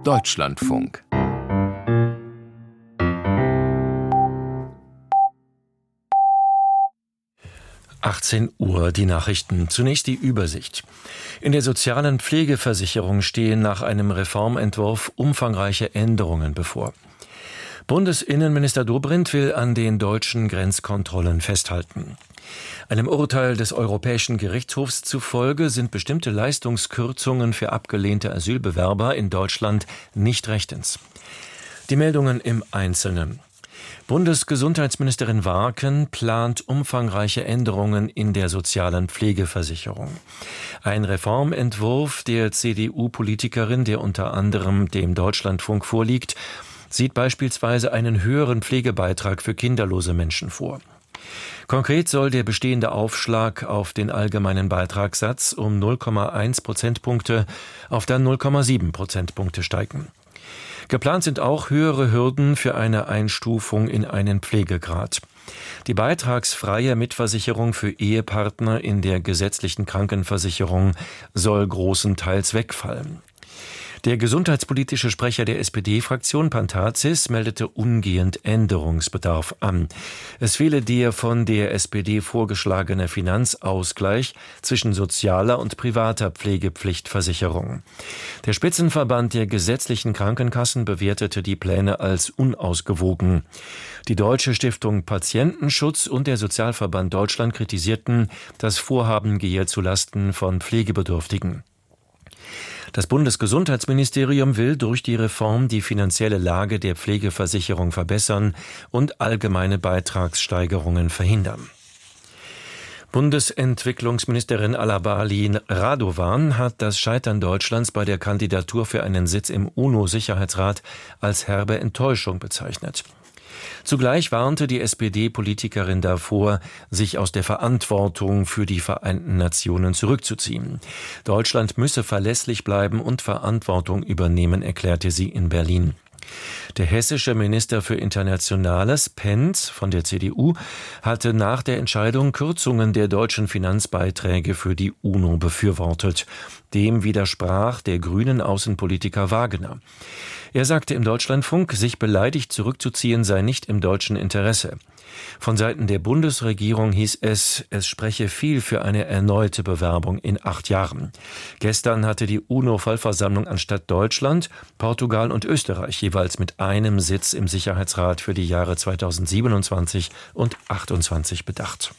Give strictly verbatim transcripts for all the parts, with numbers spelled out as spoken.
Deutschlandfunk. achtzehn Uhr, die Nachrichten. Zunächst die Übersicht. In der sozialen Pflegeversicherung stehen nach einem Reformentwurf umfangreiche Änderungen bevor. Bundesinnenminister Dobrindt will an den deutschen Grenzkontrollen festhalten. Einem Urteil des Europäischen Gerichtshofs zufolge sind bestimmte Leistungskürzungen für abgelehnte Asylbewerber in Deutschland nicht rechtens. Die Meldungen im Einzelnen. Bundesgesundheitsministerin Warken plant umfangreiche Änderungen in der sozialen Pflegeversicherung. Ein Reformentwurf der C D U-Politikerin, der unter anderem dem Deutschlandfunk vorliegt, sieht beispielsweise einen höheren Pflegebeitrag für kinderlose Menschen vor. Konkret soll der bestehende Aufschlag auf den allgemeinen Beitragssatz um null Komma eins Prozentpunkte auf dann null Komma sieben Prozentpunkte steigen. Geplant sind auch höhere Hürden für eine Einstufung in einen Pflegegrad. Die beitragsfreie Mitversicherung für Ehepartner in der gesetzlichen Krankenversicherung soll großenteils wegfallen. Der gesundheitspolitische Sprecher der S P D-Fraktion Pantazis meldete umgehend Änderungsbedarf an. Es fehle der von der S P D vorgeschlagene Finanzausgleich zwischen sozialer und privater Pflegepflichtversicherung. Der Spitzenverband der gesetzlichen Krankenkassen bewertete die Pläne als unausgewogen. Die Deutsche Stiftung Patientenschutz und der Sozialverband Deutschland kritisierten, das Vorhaben gehe zulasten von Pflegebedürftigen. Das Bundesgesundheitsministerium will durch die Reform die finanzielle Lage der Pflegeversicherung verbessern und allgemeine Beitragssteigerungen verhindern. Bundesentwicklungsministerin Alabali Radovan hat das Scheitern Deutschlands bei der Kandidatur für einen Sitz im UNO-Sicherheitsrat als herbe Enttäuschung bezeichnet. Zugleich warnte die S P D-Politikerin davor, sich aus der Verantwortung für die Vereinten Nationen zurückzuziehen. Deutschland müsse verlässlich bleiben und Verantwortung übernehmen, erklärte sie in Berlin. Der hessische Minister für Internationales, Pentz von der C D U, hatte nach der Entscheidung Kürzungen der deutschen Finanzbeiträge für die UNO befürwortet. Dem widersprach der grünen Außenpolitiker Wagner. Er sagte im Deutschlandfunk, sich beleidigt zurückzuziehen sei nicht im deutschen Interesse. Von Seiten der Bundesregierung hieß es, es spreche viel für eine erneute Bewerbung in acht Jahren. Gestern hatte die UNO-Vollversammlung anstatt Deutschland, Portugal und Österreich jeweils mit einem Sitz im Sicherheitsrat für die Jahre zweitausendsiebenundzwanzig und achtundzwanzig bedacht.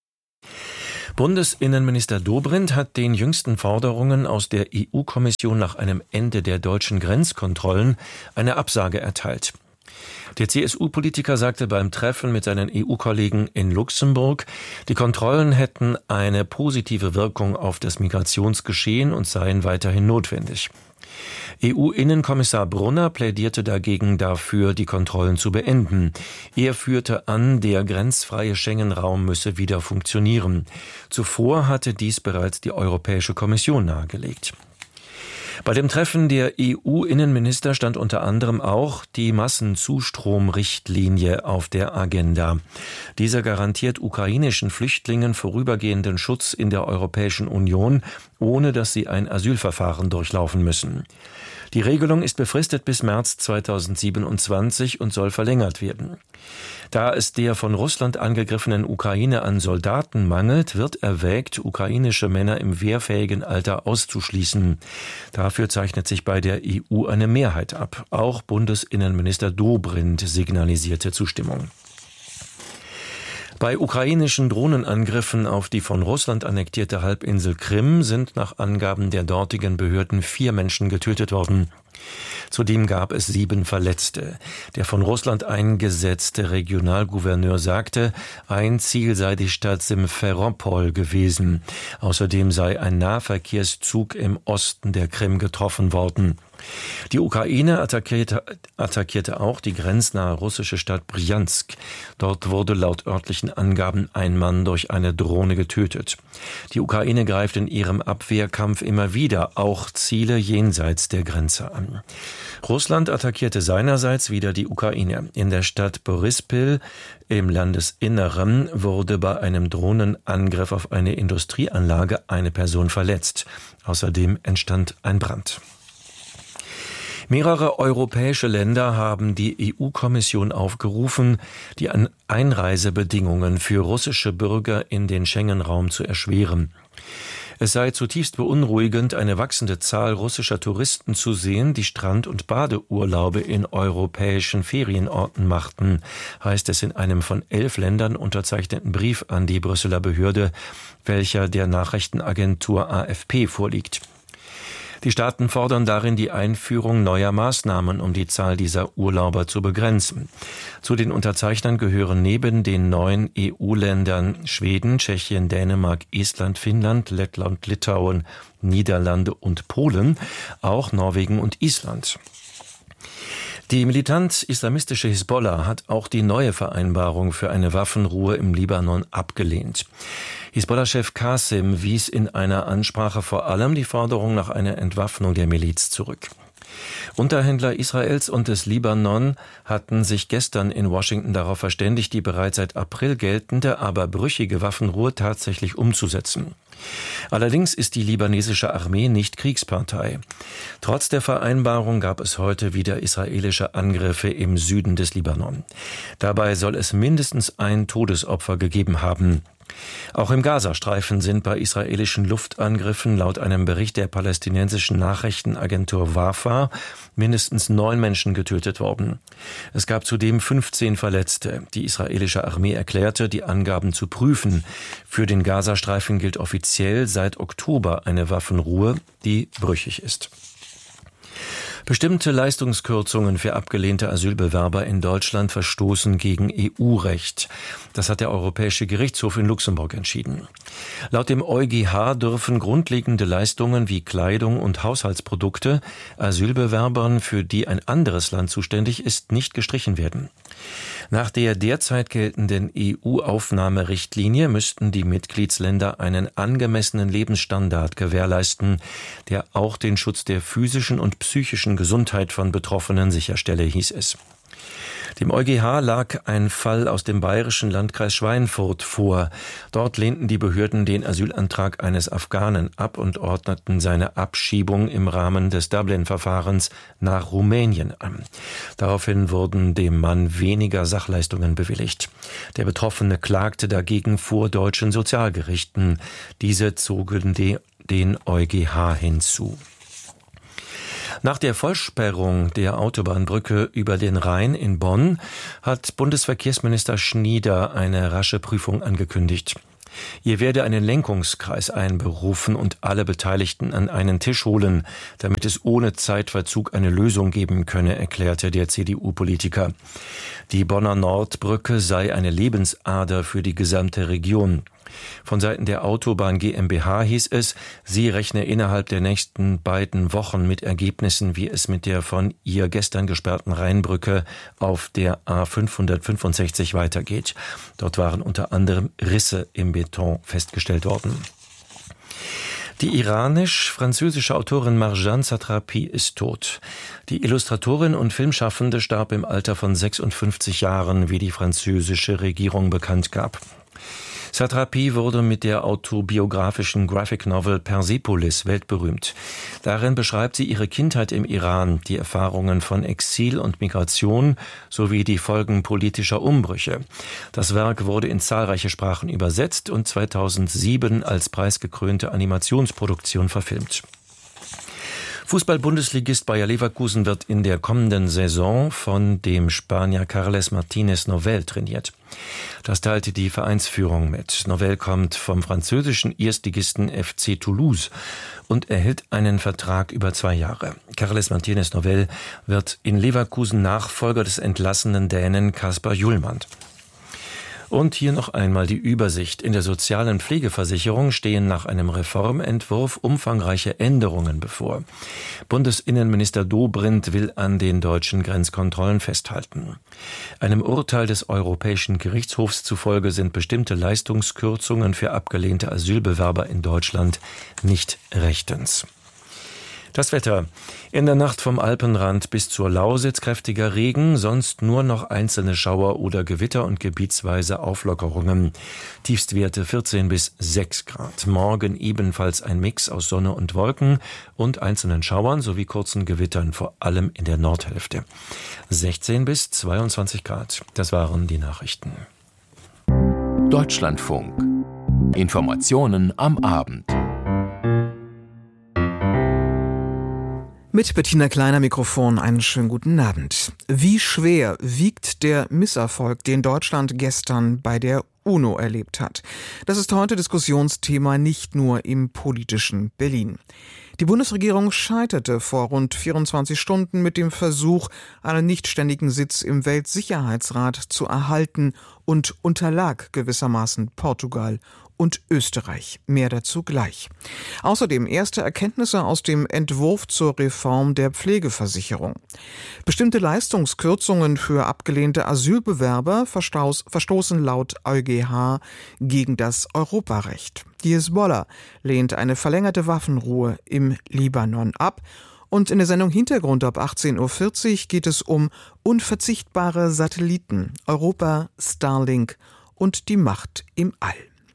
Bundesinnenminister Dobrindt hat den jüngsten Forderungen aus der E U-Kommission nach einem Ende der deutschen Grenzkontrollen eine Absage erteilt. Der C S U-Politiker sagte beim Treffen mit seinen E U-Kollegen in Luxemburg, die Kontrollen hätten eine positive Wirkung auf das Migrationsgeschehen und seien weiterhin notwendig. E U-Innenkommissar Brunner plädierte dagegen dafür, die Kontrollen zu beenden. Er führte an, der grenzfreie Schengen-Raum müsse wieder funktionieren. Zuvor hatte dies bereits die Europäische Kommission nahegelegt. Bei dem Treffen der E U-Innenminister stand unter anderem auch die Massenzustromrichtlinie auf der Agenda. Dieser garantiert ukrainischen Flüchtlingen vorübergehenden Schutz in der Europäischen Union, ohne dass sie ein Asylverfahren durchlaufen müssen. Die Regelung ist befristet bis März zweitausendsiebenundzwanzig und soll verlängert werden. Da es der von Russland angegriffenen Ukraine an Soldaten mangelt, wird erwägt, ukrainische Männer im wehrfähigen Alter auszuschließen. Dafür zeichnet sich bei der E U eine Mehrheit ab. Auch Bundesinnenminister Dobrindt signalisierte Zustimmung. Bei ukrainischen Drohnenangriffen auf die von Russland annektierte Halbinsel Krim sind nach Angaben der dortigen Behörden vier Menschen getötet worden. Zudem gab es sieben Verletzte. Der von Russland eingesetzte Regionalgouverneur sagte, ein Ziel sei die Stadt Simferopol gewesen. Außerdem sei ein Nahverkehrszug im Osten der Krim getroffen worden. Die Ukraine attackierte, attackierte auch die grenznahe russische Stadt Brjansk. Dort wurde laut örtlichen Angaben ein Mann durch eine Drohne getötet. Die Ukraine greift in ihrem Abwehrkampf immer wieder auch Ziele jenseits der Grenze an. Russland attackierte seinerseits wieder die Ukraine. In der Stadt Borispil im Landesinneren wurde bei einem Drohnenangriff auf eine Industrieanlage eine Person verletzt. Außerdem entstand ein Brand. Mehrere europäische Länder haben die E U-Kommission aufgerufen, die Einreisebedingungen für russische Bürger in den Schengen-Raum zu erschweren. Es sei zutiefst beunruhigend, eine wachsende Zahl russischer Touristen zu sehen, die Strand- und Badeurlaube in europäischen Ferienorten machten, heißt es in einem von elf Ländern unterzeichneten Brief an die Brüsseler Behörde, welcher der Nachrichtenagentur A F P vorliegt. Die Staaten fordern darin die Einführung neuer Maßnahmen, um die Zahl dieser Urlauber zu begrenzen. Zu den Unterzeichnern gehören neben den neuen E U-Ländern Schweden, Tschechien, Dänemark, Estland, Finnland, Lettland, Litauen, Niederlande und Polen, auch Norwegen und Island. Die militant-islamistische Hisbollah hat auch die neue Vereinbarung für eine Waffenruhe im Libanon abgelehnt. Hisbollah-Chef Qasem wies in einer Ansprache vor allem die Forderung nach einer Entwaffnung der Miliz zurück. Unterhändler Israels und des Libanon hatten sich gestern in Washington darauf verständigt, die bereits seit April geltende, aber brüchige Waffenruhe tatsächlich umzusetzen. Allerdings ist die libanesische Armee nicht Kriegspartei. Trotz der Vereinbarung gab es heute wieder israelische Angriffe im Süden des Libanon. Dabei soll es mindestens ein Todesopfer gegeben haben. Auch im Gazastreifen sind bei israelischen Luftangriffen laut einem Bericht der palästinensischen Nachrichtenagentur Wafa mindestens neun Menschen getötet worden. Es gab zudem fünfzehn Verletzte. Die israelische Armee erklärte, die Angaben zu prüfen. Für den Gazastreifen gilt offiziell seit Oktober eine Waffenruhe, die brüchig ist. Bestimmte Leistungskürzungen für abgelehnte Asylbewerber in Deutschland verstoßen gegen E U-Recht. Das hat der Europäische Gerichtshof in Luxemburg entschieden. Laut dem EuGH dürfen grundlegende Leistungen wie Kleidung und Haushaltsprodukte Asylbewerbern, für die ein anderes Land zuständig ist, nicht gestrichen werden. Nach der derzeit geltenden E U-Aufnahmerichtlinie müssten die Mitgliedsländer einen angemessenen Lebensstandard gewährleisten, der auch den Schutz der physischen und psychischen Gesundheit von Betroffenen sicherstelle, hieß es. Dem EuGH lag ein Fall aus dem bayerischen Landkreis Schweinfurt vor. Dort lehnten die Behörden den Asylantrag eines Afghanen ab und ordneten seine Abschiebung im Rahmen des Dublin-Verfahrens nach Rumänien an. Daraufhin wurden dem Mann weniger Sachleistungen bewilligt. Der Betroffene klagte dagegen vor deutschen Sozialgerichten. Diese zogen den EuGH hinzu. Nach der Vollsperrung der Autobahnbrücke über den Rhein in Bonn hat Bundesverkehrsminister Schnieder eine rasche Prüfung angekündigt. Ihr werde einen Lenkungskreis einberufen und alle Beteiligten an einen Tisch holen, damit es ohne Zeitverzug eine Lösung geben könne, erklärte der C D U-Politiker. Die Bonner Nordbrücke sei eine Lebensader für die gesamte Region. Von Seiten der Autobahn GmbH hieß es, sie rechne innerhalb der nächsten beiden Wochen mit Ergebnissen, wie es mit der von ihr gestern gesperrten Rheinbrücke auf der A fünfhundertfünfundsechzig weitergeht. Dort waren unter anderem Risse im Beton festgestellt worden. Die iranisch-französische Autorin Marjane Satrapi ist tot. Die Illustratorin und Filmschaffende starb im Alter von sechsundfünfzig Jahren, wie die französische Regierung bekannt gab. Satrapi wurde mit der autobiografischen Graphic Novel Persepolis weltberühmt. Darin beschreibt sie ihre Kindheit im Iran, die Erfahrungen von Exil und Migration sowie die Folgen politischer Umbrüche. Das Werk wurde in zahlreiche Sprachen übersetzt und zweitausendsieben als preisgekrönte Animationsproduktion verfilmt. Fußball-Bundesligist Bayer Leverkusen wird in der kommenden Saison von dem Spanier Carles Martínez Novell trainiert. Das teilte die Vereinsführung mit. Novell kommt vom französischen Erstligisten F C Toulouse und erhält einen Vertrag über zwei Jahre. Carles Martínez Novell wird in Leverkusen Nachfolger des entlassenen Dänen Kasper Hjulmand. Und hier noch einmal die Übersicht. In der sozialen Pflegeversicherung stehen nach einem Reformentwurf umfangreiche Änderungen bevor. Bundesinnenminister Dobrindt will an den deutschen Grenzkontrollen festhalten. Einem Urteil des Europäischen Gerichtshofs zufolge sind bestimmte Leistungskürzungen für abgelehnte Asylbewerber in Deutschland nicht rechtens. Das Wetter. In der Nacht vom Alpenrand bis zur Lausitz kräftiger Regen, sonst nur noch einzelne Schauer oder Gewitter und gebietsweise Auflockerungen. Tiefstwerte vierzehn bis sechs Grad. Morgen ebenfalls ein Mix aus Sonne und Wolken und einzelnen Schauern sowie kurzen Gewittern, vor allem in der Nordhälfte. sechzehn bis zweiundzwanzig Grad. Das waren die Nachrichten. Deutschlandfunk. Informationen am Abend. Mit Bettina Kleiner Mikrofon einen schönen guten Abend. Wie schwer wiegt der Misserfolg, den Deutschland gestern bei der UNO erlebt hat? Das ist heute Diskussionsthema nicht nur im politischen Berlin. Die Bundesregierung scheiterte vor rund vierundzwanzig Stunden mit dem Versuch, einen nichtständigen Sitz im Weltsicherheitsrat zu erhalten und unterlag gewissermaßen Portugal und Österreich. Mehr dazu gleich. Außerdem erste Erkenntnisse aus dem Entwurf zur Reform der Pflegeversicherung. Bestimmte Leistungskürzungen für abgelehnte Asylbewerber verstoßen laut EuGH gegen das Europarecht. Die Hisbollah lehnt eine verlängerte Waffenruhe im Libanon ab. Und in der Sendung Hintergrund ab achtzehn Uhr vierzig geht es um unverzichtbare Satelliten, Europa, Starlink und die Macht im All.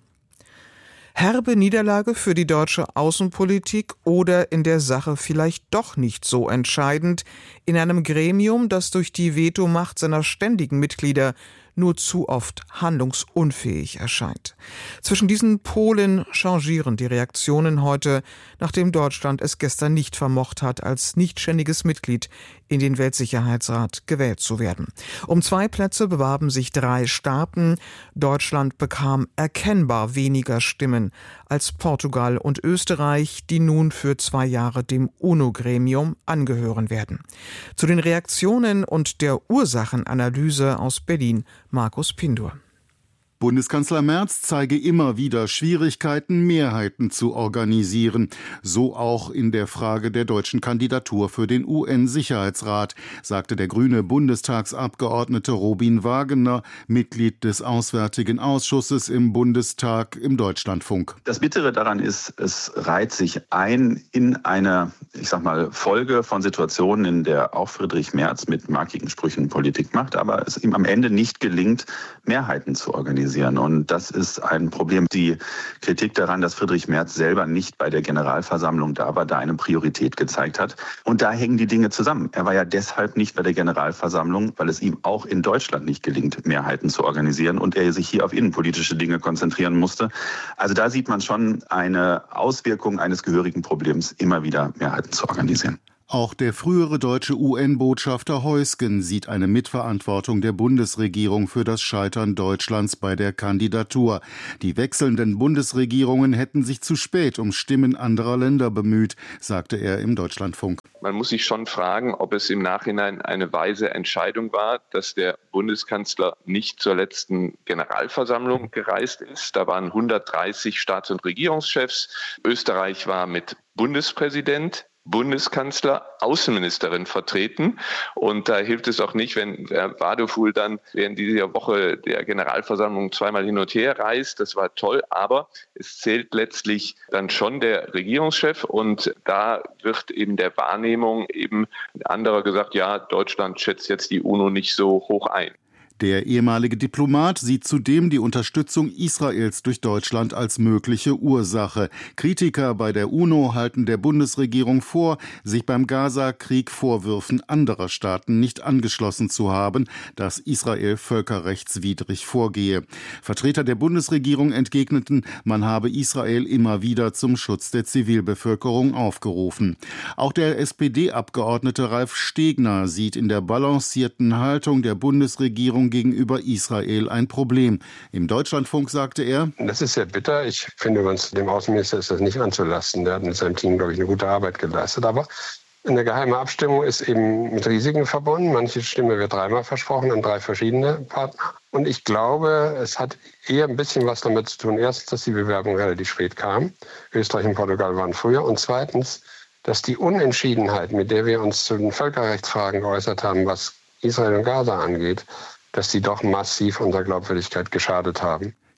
Herbe Niederlage für die deutsche Außenpolitik oder in der Sache vielleicht doch nicht so entscheidend in einem Gremium, das durch die Vetomacht seiner ständigen Mitglieder nur zu oft handlungsunfähig erscheint. Zwischen diesen Polen changieren die Reaktionen heute, nachdem Deutschland es gestern nicht vermocht hat, als nichtständiges Mitglied in den Weltsicherheitsrat gewählt zu werden. Um zwei Plätze bewarben sich drei Staaten. Deutschland bekam erkennbar weniger Stimmen als Portugal und Österreich, die nun für zwei Jahre dem UNO-Gremium angehören werden. Zu den Reaktionen und der Ursachenanalyse aus Berlin Markus Pindur. Bundeskanzler Merz zeige immer wieder Schwierigkeiten, Mehrheiten zu organisieren. So auch in der Frage der deutschen Kandidatur für den U N-Sicherheitsrat, sagte der grüne Bundestagsabgeordnete Robin Wagener, Mitglied des Auswärtigen Ausschusses im Bundestag, im Deutschlandfunk. Das Bittere daran ist, es reiht sich ein in eine, ich sag mal, Folge von Situationen, in der auch Friedrich Merz mit markigen Sprüchen Politik macht, aber es ihm am Ende nicht gelingt, Mehrheiten zu organisieren. Und das ist ein Problem. Die Kritik daran, dass Friedrich Merz selber nicht bei der Generalversammlung da war, da eine Priorität gezeigt hat. Und da hängen die Dinge zusammen. Er war ja deshalb nicht bei der Generalversammlung, weil es ihm auch in Deutschland nicht gelingt, Mehrheiten zu organisieren und er sich hier auf innenpolitische Dinge konzentrieren musste. Also da sieht man schon eine Auswirkung eines gehörigen Problems, immer wieder Mehrheiten zu organisieren. Auch der frühere deutsche U N-Botschafter Heusgen sieht eine Mitverantwortung der Bundesregierung für das Scheitern Deutschlands bei der Kandidatur. Die wechselnden Bundesregierungen hätten sich zu spät um Stimmen anderer Länder bemüht, sagte er im Deutschlandfunk. Man muss sich schon fragen, ob es im Nachhinein eine weise Entscheidung war, dass der Bundeskanzler nicht zur letzten Generalversammlung gereist ist. Da waren hundertdreißig Staats- und Regierungschefs. Österreich war mit Bundespräsident, Bundeskanzler, Außenministerin vertreten. Und da hilft es auch nicht, wenn Herr Waduful dann während dieser Woche der Generalversammlung zweimal hin und her reist. Das war toll, aber es zählt letztlich dann schon der Regierungschef. Und da wird eben der Wahrnehmung eben anderer gesagt, ja, Deutschland schätzt jetzt die UNO nicht so hoch ein. Der ehemalige Diplomat sieht zudem die Unterstützung Israels durch Deutschland als mögliche Ursache. Kritiker bei der UNO halten der Bundesregierung vor, sich beim Gaza-Krieg Vorwürfen anderer Staaten nicht angeschlossen zu haben, dass Israel völkerrechtswidrig vorgehe. Vertreter der Bundesregierung entgegneten, man habe Israel immer wieder zum Schutz der Zivilbevölkerung aufgerufen. Auch der S P D-Abgeordnete Ralf Stegner sieht in der balancierten Haltung der Bundesregierung gegenüber Israel ein Problem. Im Deutschlandfunk sagte er: Das ist sehr bitter. Ich finde, übrigens, dem Außenminister ist das nicht anzulasten. Der hat mit seinem Team, glaube ich, eine gute Arbeit geleistet. Aber eine geheime Abstimmung ist eben mit Risiken verbunden. Manche Stimme wird dreimal versprochen an drei verschiedene Partner. Und ich glaube, es hat eher ein bisschen was damit zu tun. Erstens, dass die Bewerbung relativ spät kam. Österreich und Portugal waren früher. Und zweitens, dass die Unentschiedenheit, mit der wir uns zu den Völkerrechtsfragen geäußert haben, was Israel und Gaza angeht, dass die doch massiv unserer Glaubwürdigkeit geschadet haben.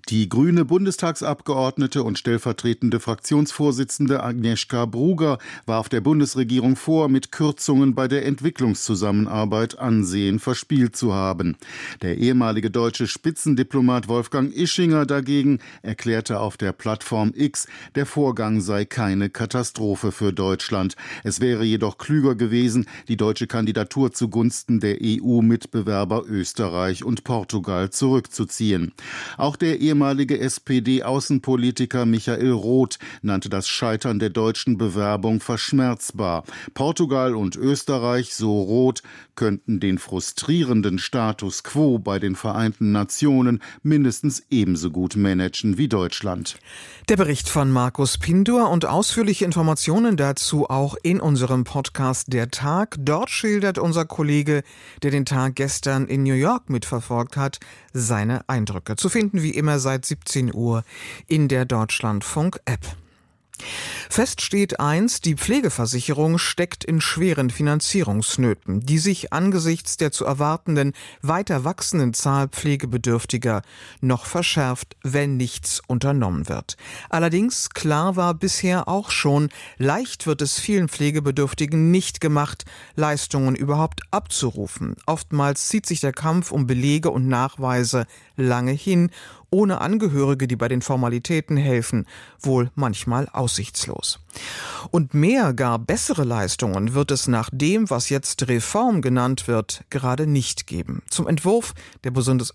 Die grüne Bundestagsabgeordnete und stellvertretende Fraktionsvorsitzende Agnieszka Bruger warf der Bundesregierung vor, mit Kürzungen bei der Entwicklungszusammenarbeit Ansehen verspielt zu haben. Der ehemalige deutsche Spitzendiplomat Wolfgang Ischinger dagegen erklärte auf der Plattform X, der Vorgang sei keine Katastrophe für Deutschland. Es wäre jedoch klüger gewesen, die deutsche Kandidatur zugunsten der E U-Mitbewerber Österreich und Portugal zurückzuziehen. Auch der ehemalige S P D-Außenpolitiker Michael Roth nannte das Scheitern der deutschen Bewerbung verschmerzbar. Portugal und Österreich, so Roth, könnten den frustrierenden Status quo bei den Vereinten Nationen mindestens ebenso gut managen wie Deutschland. Der Bericht von Markus Pindur und ausführliche Informationen dazu auch in unserem Podcast Der Tag. Dort schildert unser Kollege, der den Tag gestern in New York mitverfolgt hat, seine Eindrücke. Zu finden wie immer seit siebzehn Uhr in der Deutschlandfunk-App. Fest steht eins, die Pflegeversicherung steckt in schweren Finanzierungsnöten, die sich angesichts der zu erwartenden weiter wachsenden Zahl Pflegebedürftiger noch verschärft, wenn nichts unternommen wird. Allerdings, klar war bisher auch schon, leicht wird es vielen Pflegebedürftigen nicht gemacht, Leistungen überhaupt abzurufen. Oftmals zieht sich der Kampf um Belege und Nachweise lange hin, ohne Angehörige, die bei den Formalitäten helfen, wohl manchmal aussichtslos. Und mehr, gar bessere Leistungen wird es nach dem, was jetzt Reform genannt wird, gerade nicht geben. Zum Entwurf der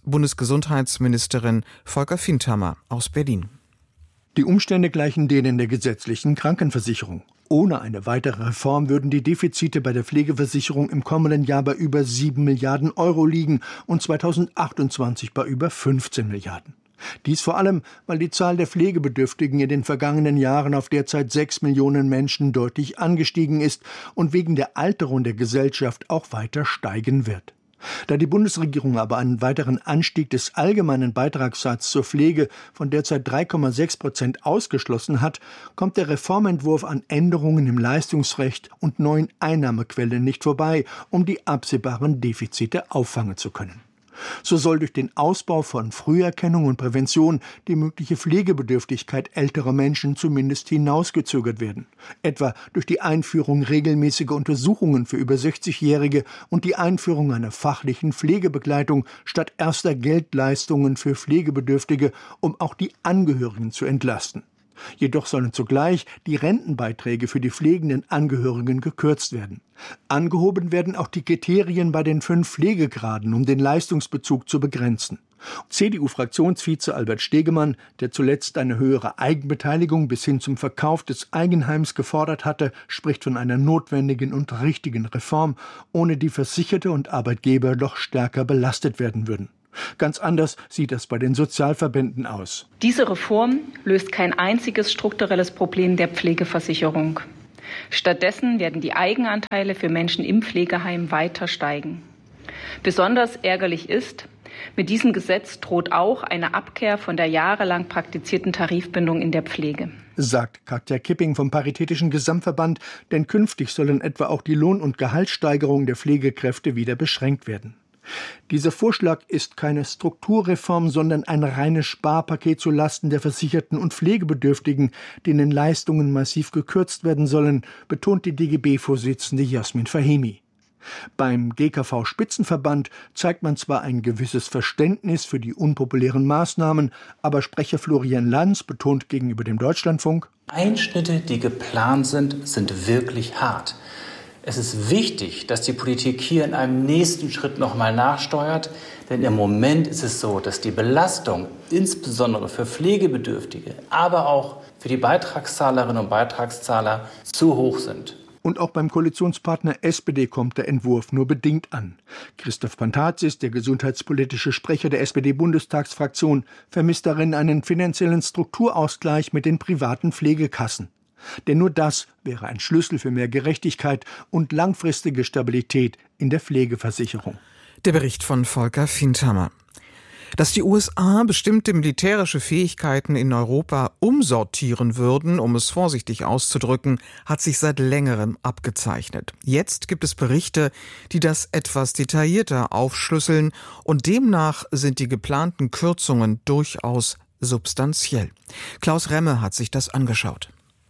Bundesgesundheitsministerin Volker Findhammer aus Berlin. Die Umstände gleichen denen der gesetzlichen Krankenversicherung. Ohne eine weitere Reform würden die Defizite bei der Pflegeversicherung im kommenden Jahr bei über sieben Milliarden Euro liegen und zweitausendachtundzwanzig bei über fünfzehn Milliarden. Dies vor allem, weil die Zahl der Pflegebedürftigen in den vergangenen Jahren auf derzeit sechs Millionen Menschen deutlich angestiegen ist und wegen der Alterung der Gesellschaft auch weiter steigen wird. Da die Bundesregierung aber einen weiteren Anstieg des allgemeinen Beitragssatzes zur Pflege von derzeit drei Komma sechs Prozent ausgeschlossen hat, kommt der Reformentwurf an Änderungen im Leistungsrecht und neuen Einnahmequellen nicht vorbei, um die absehbaren Defizite auffangen zu können. So soll durch den Ausbau von Früherkennung und Prävention die mögliche Pflegebedürftigkeit älterer Menschen zumindest hinausgezögert werden. Etwa durch die Einführung regelmäßiger Untersuchungen für über sechzigjährige und die Einführung einer fachlichen Pflegebegleitung statt erster Geldleistungen für Pflegebedürftige, um auch die Angehörigen zu entlasten. Jedoch sollen zugleich die Rentenbeiträge für die pflegenden Angehörigen gekürzt werden. Angehoben werden auch die Kriterien bei den fünf Pflegegraden, um den Leistungsbezug zu begrenzen. C D U-Fraktionsvize Albert Stegemann, der zuletzt eine höhere Eigenbeteiligung bis hin zum Verkauf des Eigenheims gefordert hatte, spricht von einer notwendigen und richtigen Reform, ohne die Versicherte und Arbeitgeber doch stärker belastet werden würden. Ganz anders sieht es bei den Sozialverbänden aus. Diese Reform löst kein einziges strukturelles Problem der Pflegeversicherung. Stattdessen werden die Eigenanteile für Menschen im Pflegeheim weiter steigen. Besonders ärgerlich ist, mit diesem Gesetz droht auch eine Abkehr von der jahrelang praktizierten Tarifbindung in der Pflege, sagt Katja Kipping vom Paritätischen Gesamtverband, denn künftig sollen etwa auch die Lohn- und Gehaltssteigerungen der Pflegekräfte wieder beschränkt werden. Dieser Vorschlag ist keine Strukturreform, sondern ein reines Sparpaket zulasten der Versicherten und Pflegebedürftigen, denen Leistungen massiv gekürzt werden sollen, betont die D G B-Vorsitzende Jasmin Fahimi. Beim G K V-Spitzenverband zeigt man zwar ein gewisses Verständnis für die unpopulären Maßnahmen, aber Sprecher Florian Lanz betont gegenüber dem Deutschlandfunk: Einschnitte, die geplant sind, sind wirklich hart. Es ist wichtig, dass die Politik hier in einem nächsten Schritt nochmal nachsteuert, denn im Moment ist es so, dass die Belastung insbesondere für Pflegebedürftige, aber auch für die Beitragszahlerinnen und Beitragszahler zu hoch sind. Und auch beim Koalitionspartner S P D kommt der Entwurf nur bedingt an. Christoph Pantazis, der gesundheitspolitische Sprecher der S P D-Bundestagsfraktion, vermisst darin einen finanziellen Strukturausgleich mit den privaten Pflegekassen. Denn nur das wäre ein Schlüssel für mehr Gerechtigkeit und langfristige Stabilität in der Pflegeversicherung. Der Bericht von Volker Findhammer. Dass die U S A bestimmte militärische Fähigkeiten in Europa umsortieren würden, um es vorsichtig auszudrücken, hat sich seit längerem abgezeichnet. Jetzt gibt es Berichte, die das etwas detaillierter aufschlüsseln, und demnach sind die geplanten Kürzungen durchaus substanziell. Klaus Remme hat sich das angeschaut.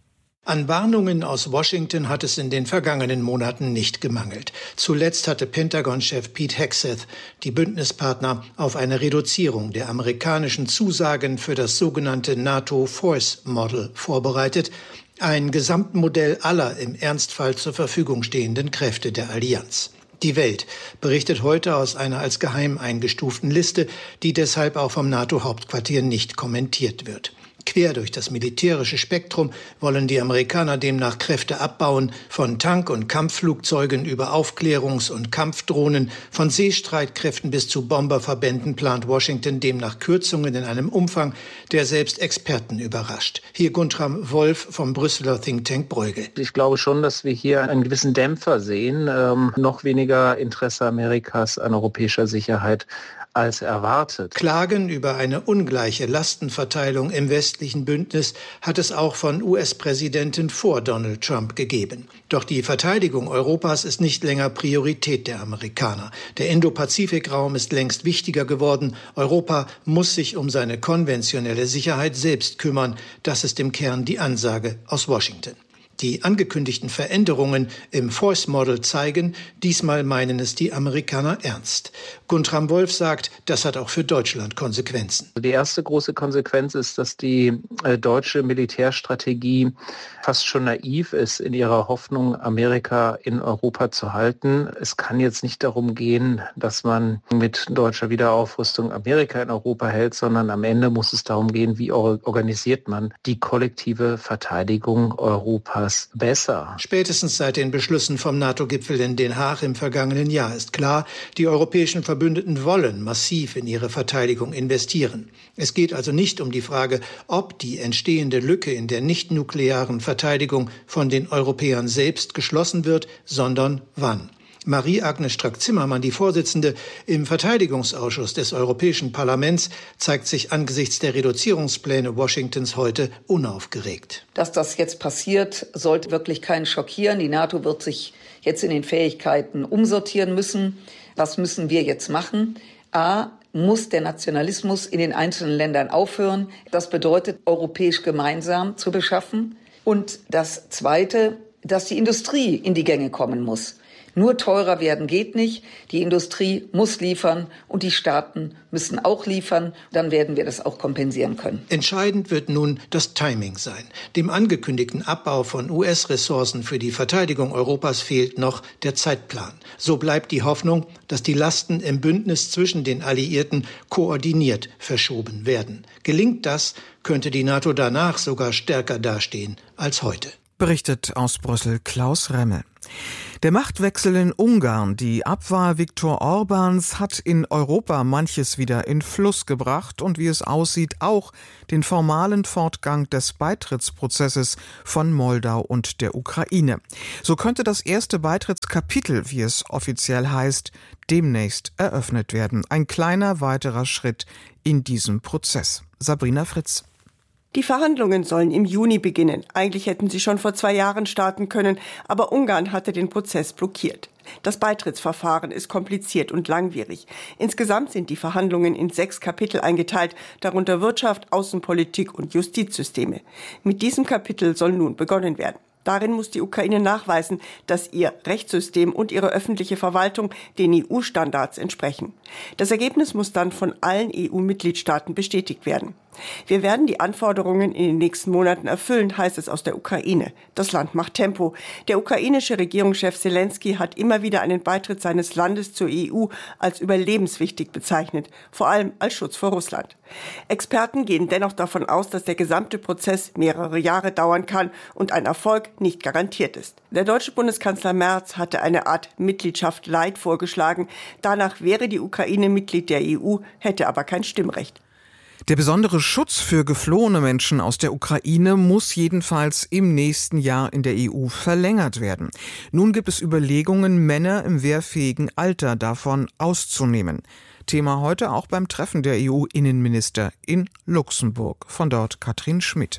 An Warnungen aus Washington hat es in den vergangenen Monaten nicht gemangelt. Zuletzt hatte Pentagon-Chef Pete Hegseth die Bündnispartner auf eine Reduzierung der amerikanischen Zusagen für das sogenannte NATO Force Model vorbereitet, ein Gesamtmodell aller im Ernstfall zur Verfügung stehenden Kräfte der Allianz. Die Welt berichtet heute aus einer als geheim eingestuften Liste, die deshalb auch vom NATO-Hauptquartier nicht kommentiert wird. Quer durch das militärische Spektrum wollen die Amerikaner demnach Kräfte abbauen, von Tank- und Kampfflugzeugen über Aufklärungs- und Kampfdrohnen, von Seestreitkräften bis zu Bomberverbänden plant Washington demnach Kürzungen in einem Umfang, der selbst Experten überrascht. Hier Guntram Wolf vom Brüsseler Think Tank Bruegel. Ich glaube schon, dass wir hier einen gewissen Dämpfer sehen, ähm, noch weniger Interesse Amerikas an europäischer Sicherheit als erwartet. Klagen über eine ungleiche Lastenverteilung im westlichen Bündnis hat es auch von U S-Präsidenten vor Donald Trump gegeben. Doch die Verteidigung Europas ist nicht länger Priorität der Amerikaner. Der Indo-Pazifik-Raum ist längst wichtiger geworden. Europa muss sich um seine konventionelle Sicherheit selbst kümmern. Das ist im Kern die Ansage aus Washington. Die angekündigten Veränderungen im Force Model zeigen, diesmal meinen es die Amerikaner ernst. Guntram Wolf sagt, das hat auch für Deutschland Konsequenzen. Die erste große Konsequenz ist, dass die äh, deutsche Militärstrategie fast schon naiv ist in ihrer Hoffnung, Amerika in Europa zu halten. Es kann jetzt nicht darum gehen, dass man mit deutscher Wiederaufrüstung Amerika in Europa hält, sondern am Ende muss es darum gehen, wie organisiert man die kollektive Verteidigung Europas besser. Spätestens seit den Beschlüssen vom NATO-Gipfel in Den Haag im vergangenen Jahr ist klar, die europäischen Verbündeten wollen massiv in ihre Verteidigung investieren. Es geht also nicht um die Frage, ob die entstehende Lücke in der nicht-nuklearen Verteidigung von den Europäern selbst geschlossen wird, sondern wann. Marie-Agnes Strack-Zimmermann, die Vorsitzende im Verteidigungsausschuss des Europäischen Parlaments, zeigt sich angesichts der Reduzierungspläne Washingtons heute unaufgeregt. Dass das jetzt passiert, sollte wirklich keinen schockieren. Die NATO wird sich jetzt in den Fähigkeiten umsortieren müssen. Was müssen wir jetzt machen? A, muss der Nationalismus in den einzelnen Ländern aufhören. Das bedeutet, europäisch gemeinsam zu beschaffen. Und das Zweite, dass die Industrie in die Gänge kommen muss. Nur teurer werden geht nicht. Die Industrie muss liefern und die Staaten müssen auch liefern. Dann werden wir das auch kompensieren können. Entscheidend wird nun das Timing sein. Dem angekündigten Abbau von U S-Ressourcen für die Verteidigung Europas fehlt noch der Zeitplan. So bleibt die Hoffnung, dass die Lasten im Bündnis zwischen den Alliierten koordiniert verschoben werden. Gelingt das, könnte die NATO danach sogar stärker dastehen als heute. Berichtet aus Brüssel Klaus Remme. Der Machtwechsel in Ungarn, die Abwahl Viktor Orbáns hat in Europa manches wieder in Fluss gebracht und wie es aussieht auch den formalen Fortgang des Beitrittsprozesses von Moldau und der Ukraine. So könnte das erste Beitrittskapitel, wie es offiziell heißt, demnächst eröffnet werden. Ein kleiner weiterer Schritt in diesem Prozess. Sabrina Fritz. Die Verhandlungen sollen im Juni beginnen. Eigentlich hätten sie schon vor zwei Jahren starten können, aber Ungarn hatte den Prozess blockiert. Das Beitrittsverfahren ist kompliziert und langwierig. Insgesamt sind die Verhandlungen in sechs Kapitel eingeteilt, darunter Wirtschaft, Außenpolitik und Justizsysteme. Mit diesem Kapitel soll nun begonnen werden. Darin muss die Ukraine nachweisen, dass ihr Rechtssystem und ihre öffentliche Verwaltung den E U-Standards entsprechen. Das Ergebnis muss dann von allen E U-Mitgliedstaaten bestätigt werden. Wir werden die Anforderungen in den nächsten Monaten erfüllen, heißt es aus der Ukraine. Das Land macht Tempo. Der ukrainische Regierungschef Selenskyj hat immer wieder einen Beitritt seines Landes zur E U als überlebenswichtig bezeichnet, vor allem als Schutz vor Russland. Experten gehen dennoch davon aus, dass der gesamte Prozess mehrere Jahre dauern kann und ein Erfolg nicht garantiert ist. Der deutsche Bundeskanzler Merz hatte eine Art Mitgliedschaft Light vorgeschlagen. Danach wäre die Ukraine Mitglied der E U, hätte aber kein Stimmrecht. Der besondere Schutz für geflohene Menschen aus der Ukraine muss jedenfalls im nächsten Jahr in der E U verlängert werden. Nun gibt es Überlegungen, Männer im wehrfähigen Alter davon auszunehmen. Thema heute auch beim Treffen der E U-Innenminister in Luxemburg. Von dort Katrin Schmidt.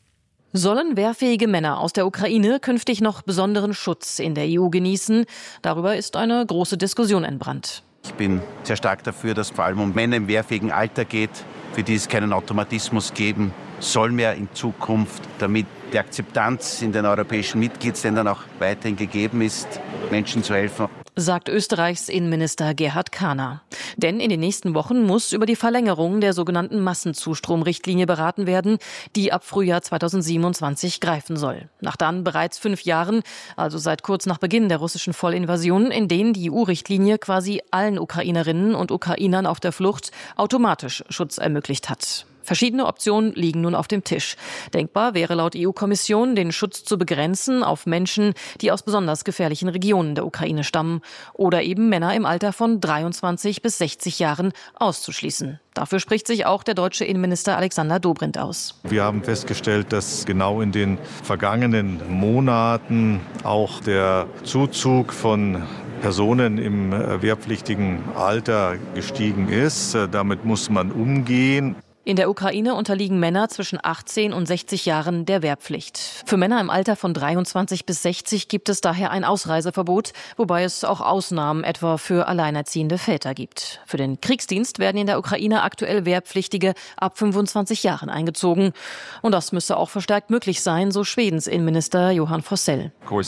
Sollen wehrfähige Männer aus der Ukraine künftig noch besonderen Schutz in der E U genießen? Darüber ist eine große Diskussion entbrannt. Ich bin sehr stark dafür, dass es vor allem um Männer im wehrfähigen Alter geht, für die es keinen Automatismus geben soll mehr in Zukunft, damit die Akzeptanz in den europäischen Mitgliedsländern auch weiterhin gegeben ist, Menschen zu helfen. Sagt Österreichs Innenminister Gerhard Kahner. Denn in den nächsten Wochen muss über die Verlängerung der sogenannten Massenzustromrichtlinie beraten werden, die ab Frühjahr zweitausendsiebenundzwanzig greifen soll. Nach dann bereits fünf Jahren, also seit kurz nach Beginn der russischen Vollinvasion, in denen die E U-Richtlinie quasi allen Ukrainerinnen und Ukrainern auf der Flucht automatisch Schutz ermöglicht hat. Verschiedene Optionen liegen nun auf dem Tisch. Denkbar wäre laut E U-Kommission, den Schutz zu begrenzen auf Menschen, die aus besonders gefährlichen Regionen der Ukraine stammen oder eben Männer im Alter von dreiundzwanzig bis sechzig Jahren auszuschließen. Dafür spricht sich auch der deutsche Innenminister Alexander Dobrindt aus. Wir haben festgestellt, dass genau in den vergangenen Monaten auch der Zuzug von Personen im wehrpflichtigen Alter gestiegen ist. Damit muss man umgehen. In der Ukraine unterliegen Männer zwischen achtzehn und sechzig Jahren der Wehrpflicht. Für Männer im Alter von dreiundzwanzig bis sechzig gibt es daher ein Ausreiseverbot, wobei es auch Ausnahmen etwa für alleinerziehende Väter gibt. Für den Kriegsdienst werden in der Ukraine aktuell Wehrpflichtige ab fünfundzwanzig Jahren eingezogen. Und das müsse auch verstärkt möglich sein, so Schwedens Innenminister Johan Forssell. Klar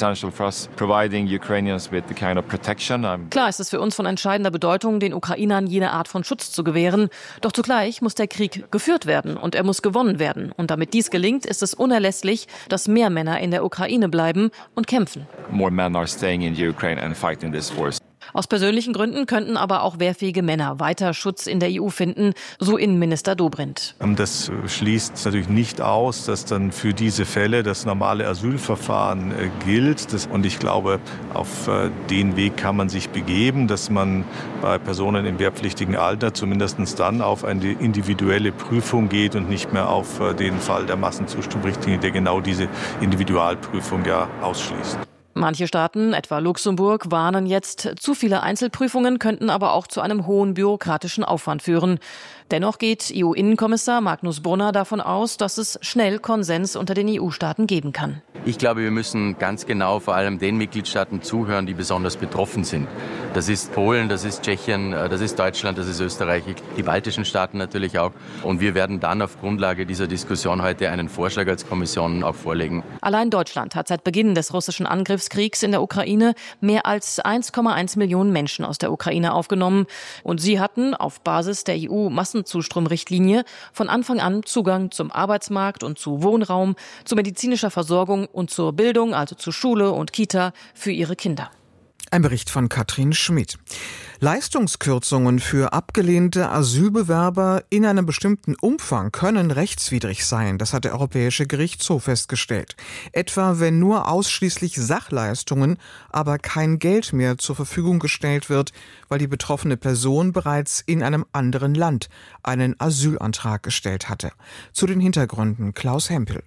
ist es für uns von entscheidender Bedeutung, den Ukrainern jene Art von Schutz zu gewähren. Doch zugleich muss der Krieg geführt werden und er muss gewonnen werden. Und damit dies gelingt, ist es unerlässlich, dass mehr Männer in der Ukraine bleiben und kämpfen. More men are staying in the Ukraine and fighting this war. Aus persönlichen Gründen könnten aber auch wehrfähige Männer weiter Schutz in der E U finden, so Innenminister Dobrindt. Das schließt natürlich nicht aus, dass dann für diese Fälle das normale Asylverfahren gilt. Und ich glaube, auf den Weg kann man sich begeben, dass man bei Personen im wehrpflichtigen Alter zumindest dann auf eine individuelle Prüfung geht und nicht mehr auf den Fall der Massenzustromrichtlinie, der genau diese Individualprüfung ja ausschließt. Manche Staaten, etwa Luxemburg, warnen jetzt, zu viele Einzelprüfungen könnten aber auch zu einem hohen bürokratischen Aufwand führen. Dennoch geht E U-Innenkommissar Magnus Brunner davon aus, dass es schnell Konsens unter den E U-Staaten geben kann. Ich glaube, wir müssen ganz genau vor allem den Mitgliedstaaten zuhören, die besonders betroffen sind. Das ist Polen, das ist Tschechien, das ist Deutschland, das ist Österreich, die baltischen Staaten natürlich auch. Und wir werden dann auf Grundlage dieser Diskussion heute einen Vorschlag als Kommission auch vorlegen. Allein Deutschland hat seit Beginn des russischen Angriffskriegs in der Ukraine mehr als eins Komma eins Millionen Menschen aus der Ukraine aufgenommen. Und sie hatten auf Basis der E U-Massenzustromrichtlinie von Anfang an Zugang zum Arbeitsmarkt und zu Wohnraum, zu medizinischer Versorgung und zur Bildung, also zu Schule und Kita für ihre Kinder. Ein Bericht von Katrin Schmidt. Leistungskürzungen für abgelehnte Asylbewerber in einem bestimmten Umfang können rechtswidrig sein, das hat der Europäische Gerichtshof festgestellt. Etwa wenn nur ausschließlich Sachleistungen, aber kein Geld mehr zur Verfügung gestellt wird, weil die betroffene Person bereits in einem anderen Land einen Asylantrag gestellt hatte. Zu den Hintergründen Klaus Hempel.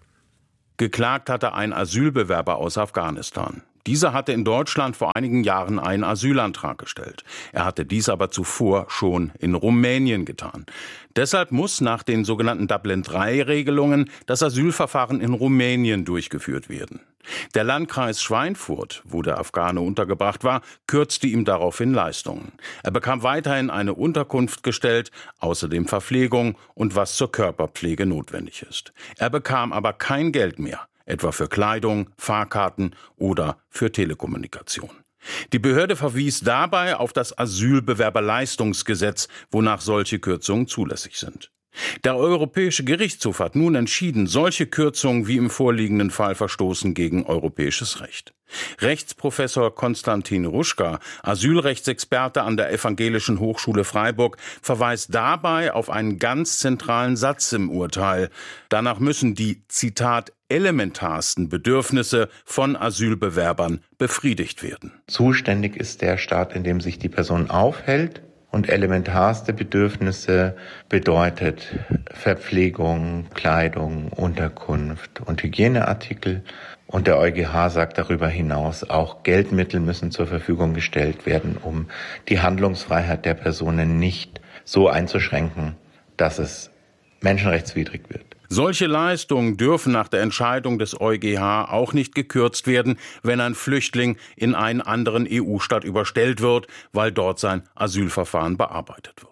Geklagt hatte ein Asylbewerber aus Afghanistan. Dieser hatte in Deutschland vor einigen Jahren einen Asylantrag gestellt. Er hatte dies aber zuvor schon in Rumänien getan. Deshalb muss nach den sogenannten Dublin drei Regelungen das Asylverfahren in Rumänien durchgeführt werden. Der Landkreis Schweinfurt, wo der Afghane untergebracht war, kürzte ihm daraufhin Leistungen. Er bekam weiterhin eine Unterkunft gestellt, außerdem Verpflegung und was zur Körperpflege notwendig ist. Er bekam aber kein Geld mehr, etwa für Kleidung, Fahrkarten oder für Telekommunikation. Die Behörde verwies dabei auf das Asylbewerberleistungsgesetz, wonach solche Kürzungen zulässig sind. Der Europäische Gerichtshof hat nun entschieden, solche Kürzungen wie im vorliegenden Fall verstoßen gegen europäisches Recht. Rechtsprofessor Konstantin Ruschka, Asylrechtsexperte an der Evangelischen Hochschule Freiburg, verweist dabei auf einen ganz zentralen Satz im Urteil. Danach müssen die, Zitat, elementarsten Bedürfnisse von Asylbewerbern befriedigt werden. Zuständig ist der Staat, in dem sich die Person aufhält. Und elementarste Bedürfnisse bedeutet Verpflegung, Kleidung, Unterkunft und Hygieneartikel. Und der EuGH sagt darüber hinaus, auch Geldmittel müssen zur Verfügung gestellt werden, um die Handlungsfreiheit der Personen nicht so einzuschränken, dass es menschenrechtswidrig wird. Solche Leistungen dürfen nach der Entscheidung des EuGH auch nicht gekürzt werden, wenn ein Flüchtling in einen anderen E U-Staat überstellt wird, weil dort sein Asylverfahren bearbeitet wird.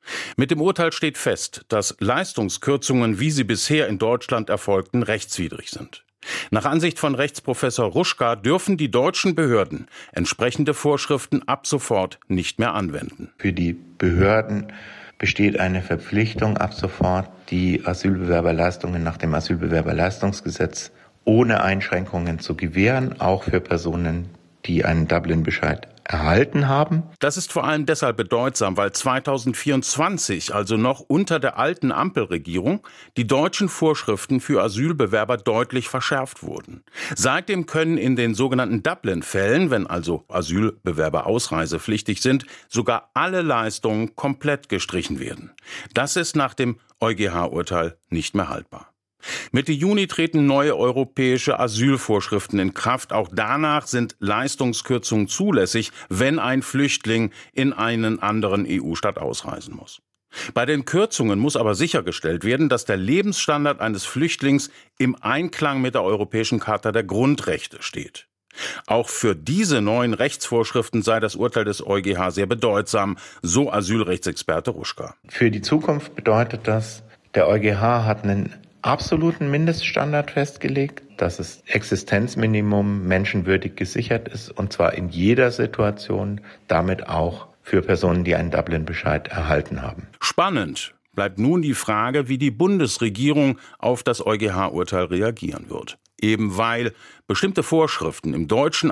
Mit dem Urteil steht fest, dass Leistungskürzungen, wie sie bisher in Deutschland erfolgten, rechtswidrig sind. Nach Ansicht von Rechtsprofessor Ruschka dürfen die deutschen Behörden entsprechende Vorschriften ab sofort nicht mehr anwenden. Für die Behörden besteht eine Verpflichtung, ab sofort die Asylbewerberleistungen nach dem Asylbewerberleistungsgesetz ohne Einschränkungen zu gewähren, auch für Personen, die einen Dublin-Bescheid erhalten haben. Das ist vor allem deshalb bedeutsam, weil zweitausendvierundzwanzig, also noch unter der alten Ampelregierung, die deutschen Vorschriften für Asylbewerber deutlich verschärft wurden. Seitdem können in den sogenannten Dublin-Fällen, wenn also Asylbewerber ausreisepflichtig sind, sogar alle Leistungen komplett gestrichen werden. Das ist nach dem EuGH-Urteil nicht mehr haltbar. Mitte Juni treten neue europäische Asylvorschriften in Kraft. Auch danach sind Leistungskürzungen zulässig, wenn ein Flüchtling in einen anderen E U-Staat ausreisen muss. Bei den Kürzungen muss aber sichergestellt werden, dass der Lebensstandard eines Flüchtlings im Einklang mit der Europäischen Charta der Grundrechte steht. Auch für diese neuen Rechtsvorschriften sei das Urteil des EuGH sehr bedeutsam, so Asylrechtsexperte Ruschka. Für die Zukunft bedeutet das, der EuGH hat einen absoluten Mindeststandard festgelegt, dass das Existenzminimum menschenwürdig gesichert ist, und zwar in jeder Situation, damit auch für Personen, die einen Dublin-Bescheid erhalten haben. Spannend bleibt nun die Frage, wie die Bundesregierung auf das EuGH-Urteil reagieren wird. Eben weil bestimmte Vorschriften im deutschen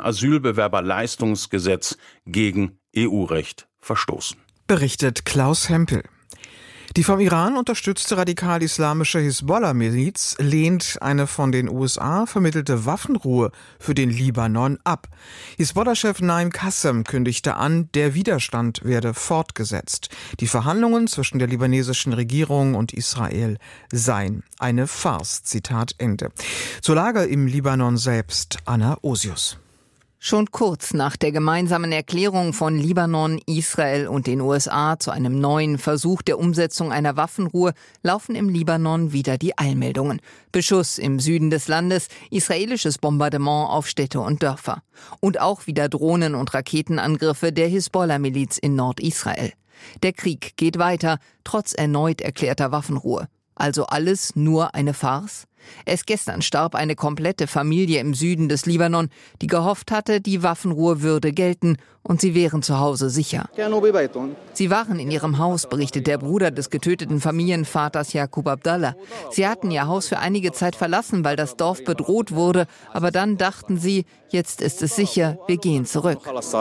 Asylbewerberleistungsgesetz gegen E U-Recht verstoßen. Berichtet Klaus Hempel. Die vom Iran unterstützte radikal-islamische Hisbollah-Miliz lehnt eine von den U S A vermittelte Waffenruhe für den Libanon ab. Hisbollah-Chef Naim Qassem kündigte an, der Widerstand werde fortgesetzt. Die Verhandlungen zwischen der libanesischen Regierung und Israel seien eine Farce. Zitat Ende. Zur Lage im Libanon selbst, Anna Osius. Schon kurz nach der gemeinsamen Erklärung von Libanon, Israel und den U S A zu einem neuen Versuch der Umsetzung einer Waffenruhe laufen im Libanon wieder die Eilmeldungen. Beschuss im Süden des Landes, israelisches Bombardement auf Städte und Dörfer. Und auch wieder Drohnen- und Raketenangriffe der Hisbollah-Miliz in Nordisrael. Der Krieg geht weiter, trotz erneut erklärter Waffenruhe. Also alles nur eine Farce? Erst gestern starb eine komplette Familie im Süden des Libanon, die gehofft hatte, die Waffenruhe würde gelten und sie wären zu Hause sicher. Sie waren in ihrem Haus, berichtet der Bruder des getöteten Familienvaters Yaqub Abdallah. Sie hatten ihr Haus für einige Zeit verlassen, weil das Dorf bedroht wurde, aber dann dachten sie, jetzt ist es sicher, wir gehen zurück.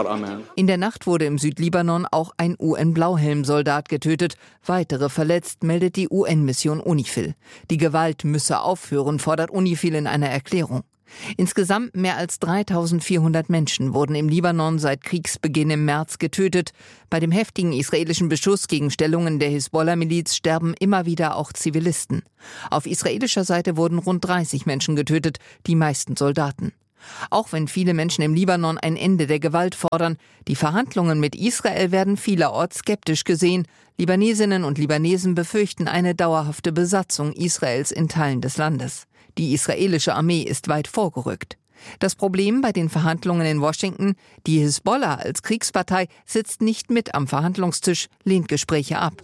In der Nacht wurde im Südlibanon auch ein U N-Blauhelm-Soldat getötet, weitere verletzt, meldet die U N-Mission UNIFIL. Die Gewalt müsse aufhören, fordert UNIFIL in einer Erklärung. Insgesamt mehr als dreitausendvierhundert Menschen wurden im Libanon seit Kriegsbeginn im März getötet. Bei dem heftigen israelischen Beschuss gegen Stellungen der Hisbollah-Miliz sterben immer wieder auch Zivilisten. Auf israelischer Seite wurden rund dreißig Menschen getötet, die meisten Soldaten. Auch wenn viele Menschen im Libanon ein Ende der Gewalt fordern, die Verhandlungen mit Israel werden vielerorts skeptisch gesehen. Libanesinnen und Libanesen befürchten eine dauerhafte Besatzung Israels in Teilen des Landes. Die israelische Armee ist weit vorgerückt. Das Problem bei den Verhandlungen in Washington: die Hisbollah als Kriegspartei sitzt nicht mit am Verhandlungstisch, lehnt Gespräche ab.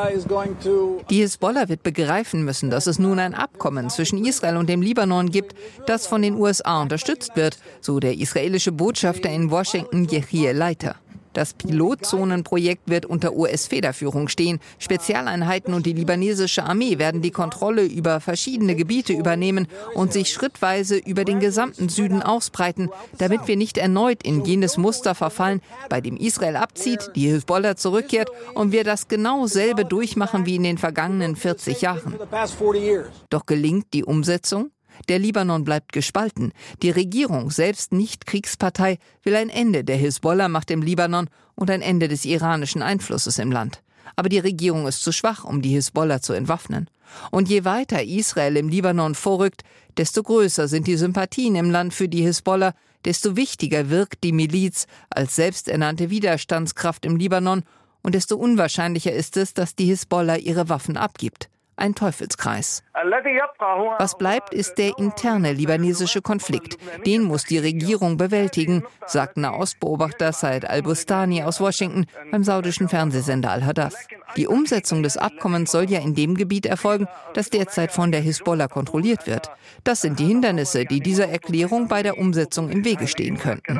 Die Hisbollah wird begreifen müssen, dass es nun ein Abkommen zwischen Israel und dem Libanon gibt, das von den U S A unterstützt wird, so der israelische Botschafter in Washington, Yechiel Leiter. Das Pilotzonenprojekt wird unter U S-Federführung stehen. Spezialeinheiten und die libanesische Armee werden die Kontrolle über verschiedene Gebiete übernehmen und sich schrittweise über den gesamten Süden ausbreiten, damit wir nicht erneut in jenes Muster verfallen, bei dem Israel abzieht, die Hisbollah zurückkehrt und wir das genau selbe durchmachen wie in den vergangenen vierzig Jahren. Doch gelingt die Umsetzung? Der Libanon bleibt gespalten. Die Regierung, selbst nicht Kriegspartei, will ein Ende der Hisbollah-Macht im Libanon und ein Ende des iranischen Einflusses im Land. Aber die Regierung ist zu schwach, um die Hisbollah zu entwaffnen. Und je weiter Israel im Libanon vorrückt, desto größer sind die Sympathien im Land für die Hisbollah, desto wichtiger wirkt die Miliz als selbsternannte Widerstandskraft im Libanon und desto unwahrscheinlicher ist es, dass die Hisbollah ihre Waffen abgibt. Ein Teufelskreis. Was bleibt, ist der interne libanesische Konflikt. Den muss die Regierung bewältigen, sagt Nahostbeobachter Said al-Bustani aus Washington beim saudischen Fernsehsender Al-Hadaf. Die Umsetzung des Abkommens soll ja in dem Gebiet erfolgen, das derzeit von der Hisbollah kontrolliert wird. Das sind die Hindernisse, die dieser Erklärung bei der Umsetzung im Wege stehen könnten.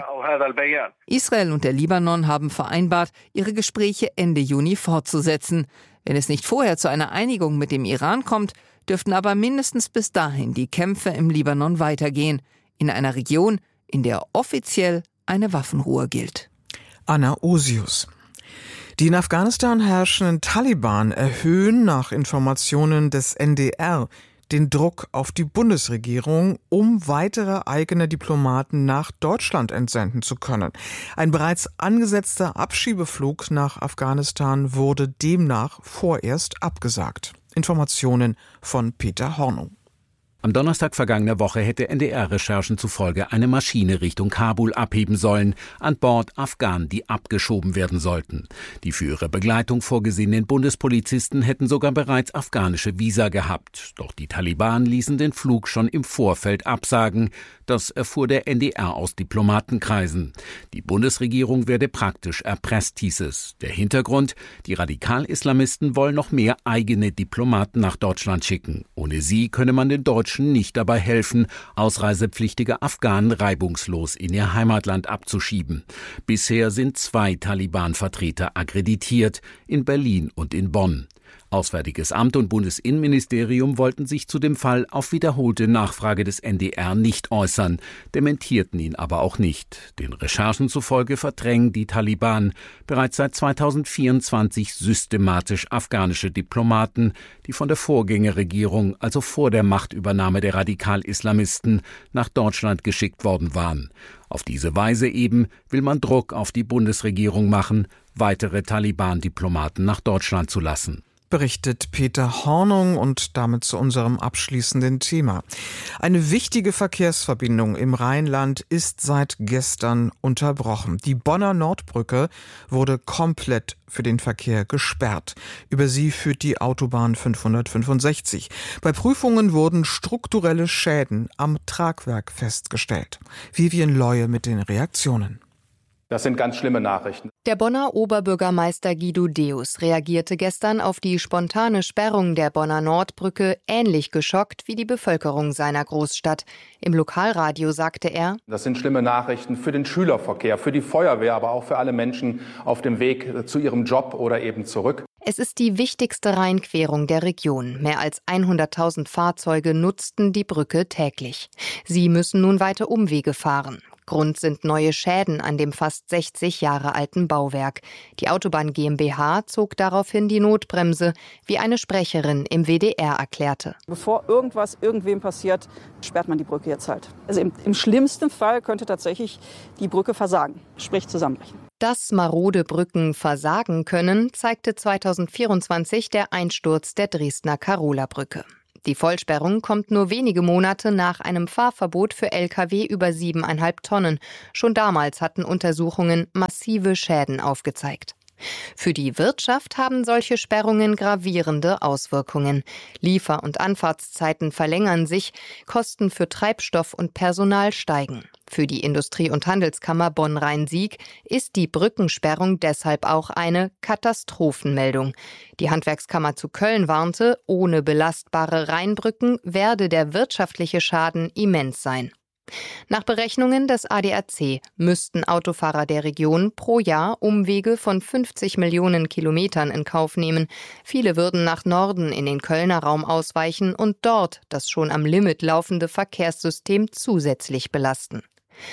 Israel und der Libanon haben vereinbart, ihre Gespräche Ende Juni fortzusetzen. Wenn es nicht vorher zu einer Einigung mit dem Iran kommt, dürften aber mindestens bis dahin die Kämpfe im Libanon weitergehen, in einer Region, in der offiziell eine Waffenruhe gilt. Anna Osius. Die in Afghanistan herrschenden Taliban erhöhen nach Informationen des N D R den Druck auf die Bundesregierung, um weitere eigene Diplomaten nach Deutschland entsenden zu können. Ein bereits angesetzter Abschiebeflug nach Afghanistan wurde demnach vorerst abgesagt. Informationen von Peter Hornung. Am Donnerstag vergangener Woche hätte N D R-Recherchen zufolge eine Maschine Richtung Kabul abheben sollen, an Bord Afghanen, die abgeschoben werden sollten. Die für ihre Begleitung vorgesehenen Bundespolizisten hätten sogar bereits afghanische Visa gehabt. Doch die Taliban ließen den Flug schon im Vorfeld absagen. Das erfuhr der N D R aus Diplomatenkreisen. Die Bundesregierung werde praktisch erpresst, hieß es. Der Hintergrund: Die Radikal-Islamisten wollen noch mehr eigene Diplomaten nach Deutschland schicken. Ohne sie könne man den Deutschen nicht dabei helfen, ausreisepflichtige Afghanen reibungslos in ihr Heimatland abzuschieben. Bisher sind zwei Taliban-Vertreter akkreditiert, in Berlin und in Bonn. Auswärtiges Amt und Bundesinnenministerium wollten sich zu dem Fall auf wiederholte Nachfrage des N D R nicht äußern, dementierten ihn aber auch nicht. Den Recherchen zufolge verdrängen die Taliban bereits seit zweitausendvierundzwanzig systematisch afghanische Diplomaten, die von der Vorgängerregierung, also vor der Machtübernahme der Radikal-Islamisten, nach Deutschland geschickt worden waren. Auf diese Weise eben will man Druck auf die Bundesregierung machen, weitere Taliban-Diplomaten nach Deutschland zu lassen. Berichtet Peter Hornung und damit zu unserem abschließenden Thema. Eine wichtige Verkehrsverbindung im Rheinland ist seit gestern unterbrochen. Die Bonner Nordbrücke wurde komplett für den Verkehr gesperrt. Über sie führt die Autobahn fünfhundertfünfundsechzig. Bei Prüfungen wurden strukturelle Schäden am Tragwerk festgestellt. Vivian Leue mit den Reaktionen. Das sind ganz schlimme Nachrichten. Der Bonner Oberbürgermeister Guido Deus reagierte gestern auf die spontane Sperrung der Bonner Nordbrücke ähnlich geschockt wie die Bevölkerung seiner Großstadt. Im Lokalradio sagte er: Das sind schlimme Nachrichten für den Schülerverkehr, für die Feuerwehr, aber auch für alle Menschen auf dem Weg zu ihrem Job oder eben zurück. Es ist die wichtigste Rheinquerung der Region. Mehr als hunderttausend Fahrzeuge nutzten die Brücke täglich. Sie müssen nun weite Umwege fahren. Grund sind neue Schäden an dem fast sechzig Jahre alten Bauwerk. Die Autobahn GmbH zog daraufhin die Notbremse, wie eine Sprecherin im W D R erklärte. Bevor irgendwas irgendwem passiert, sperrt man die Brücke jetzt halt. Also im, im schlimmsten Fall könnte tatsächlich die Brücke versagen, sprich zusammenbrechen. Dass marode Brücken versagen können, zeigte zweitausendvierundzwanzig der Einsturz der Dresdner Karola-Brücke. Die Vollsperrung kommt nur wenige Monate nach einem Fahrverbot für L K W über siebeneinhalb Tonnen. Schon damals hatten Untersuchungen massive Schäden aufgezeigt. Für die Wirtschaft haben solche Sperrungen gravierende Auswirkungen. Liefer- und Anfahrtszeiten verlängern sich, Kosten für Treibstoff und Personal steigen. Für die Industrie- und Handelskammer Bonn-Rhein-Sieg ist die Brückensperrung deshalb auch eine Katastrophenmeldung. Die Handwerkskammer zu Köln warnte, ohne belastbare Rheinbrücken werde der wirtschaftliche Schaden immens sein. Nach Berechnungen des A D A C müssten Autofahrer der Region pro Jahr Umwege von fünfzig Millionen Kilometern in Kauf nehmen. Viele würden nach Norden in den Kölner Raum ausweichen und dort das schon am Limit laufende Verkehrssystem zusätzlich belasten.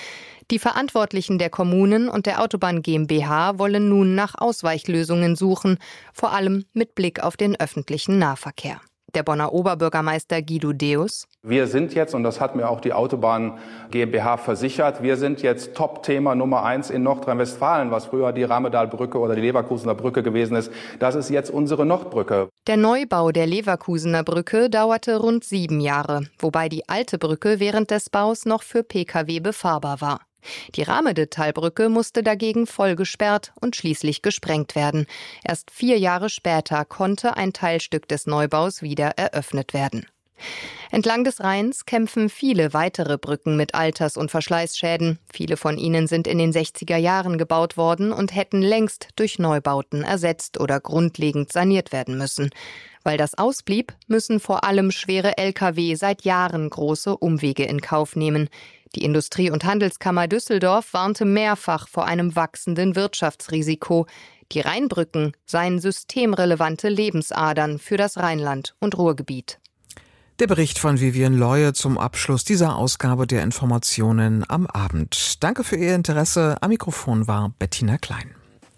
Die Verantwortlichen der Kommunen und der Autobahn GmbH wollen nun nach Ausweichlösungen suchen, vor allem mit Blick auf den öffentlichen Nahverkehr. Der Bonner Oberbürgermeister Guido Deus: Wir sind jetzt, und das hat mir auch die Autobahn GmbH versichert, wir sind jetzt Top-Thema Nummer eins in Nordrhein-Westfalen, was früher die Ramedal-Brücke oder die Leverkusener Brücke gewesen ist. Das ist jetzt unsere Nordbrücke. Der Neubau der Leverkusener Brücke dauerte rund sieben Jahre, wobei die alte Brücke während des Baus noch für Pkw befahrbar war. Die Ramede-Talbrücke musste dagegen voll gesperrt und schließlich gesprengt werden. Erst vier Jahre später konnte ein Teilstück des Neubaus wieder eröffnet werden. Entlang des Rheins kämpfen viele weitere Brücken mit Alters- und Verschleißschäden. Viele von ihnen sind in den sechziger Jahren gebaut worden und hätten längst durch Neubauten ersetzt oder grundlegend saniert werden müssen. Weil das ausblieb, müssen vor allem schwere L K W seit Jahren große Umwege in Kauf nehmen. Die Industrie- und Handelskammer Düsseldorf warnte mehrfach vor einem wachsenden Wirtschaftsrisiko. Die Rheinbrücken seien systemrelevante Lebensadern für das Rheinland und Ruhrgebiet. Der Bericht von Vivian Leue zum Abschluss dieser Ausgabe der Informationen am Abend. Danke für Ihr Interesse. Am Mikrofon war Bettina Klein.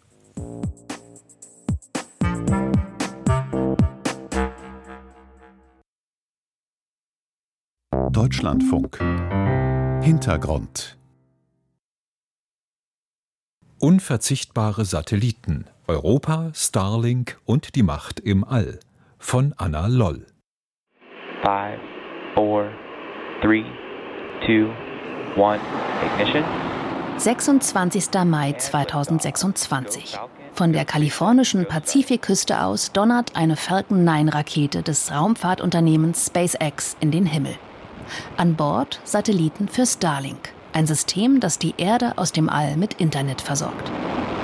Deutschlandfunk. Hintergrund. Unverzichtbare Satelliten. Europa, Starlink und die Macht im All. Von Anna Loll. Five, four, three, two, one, ignition. sechsundzwanzigster Mai zweitausendsechsundzwanzig. Von der kalifornischen Pazifikküste aus donnert eine Falcon neun Rakete des Raumfahrtunternehmens SpaceX in den Himmel. An Bord Satelliten für Starlink, ein System, das die Erde aus dem All mit Internet versorgt.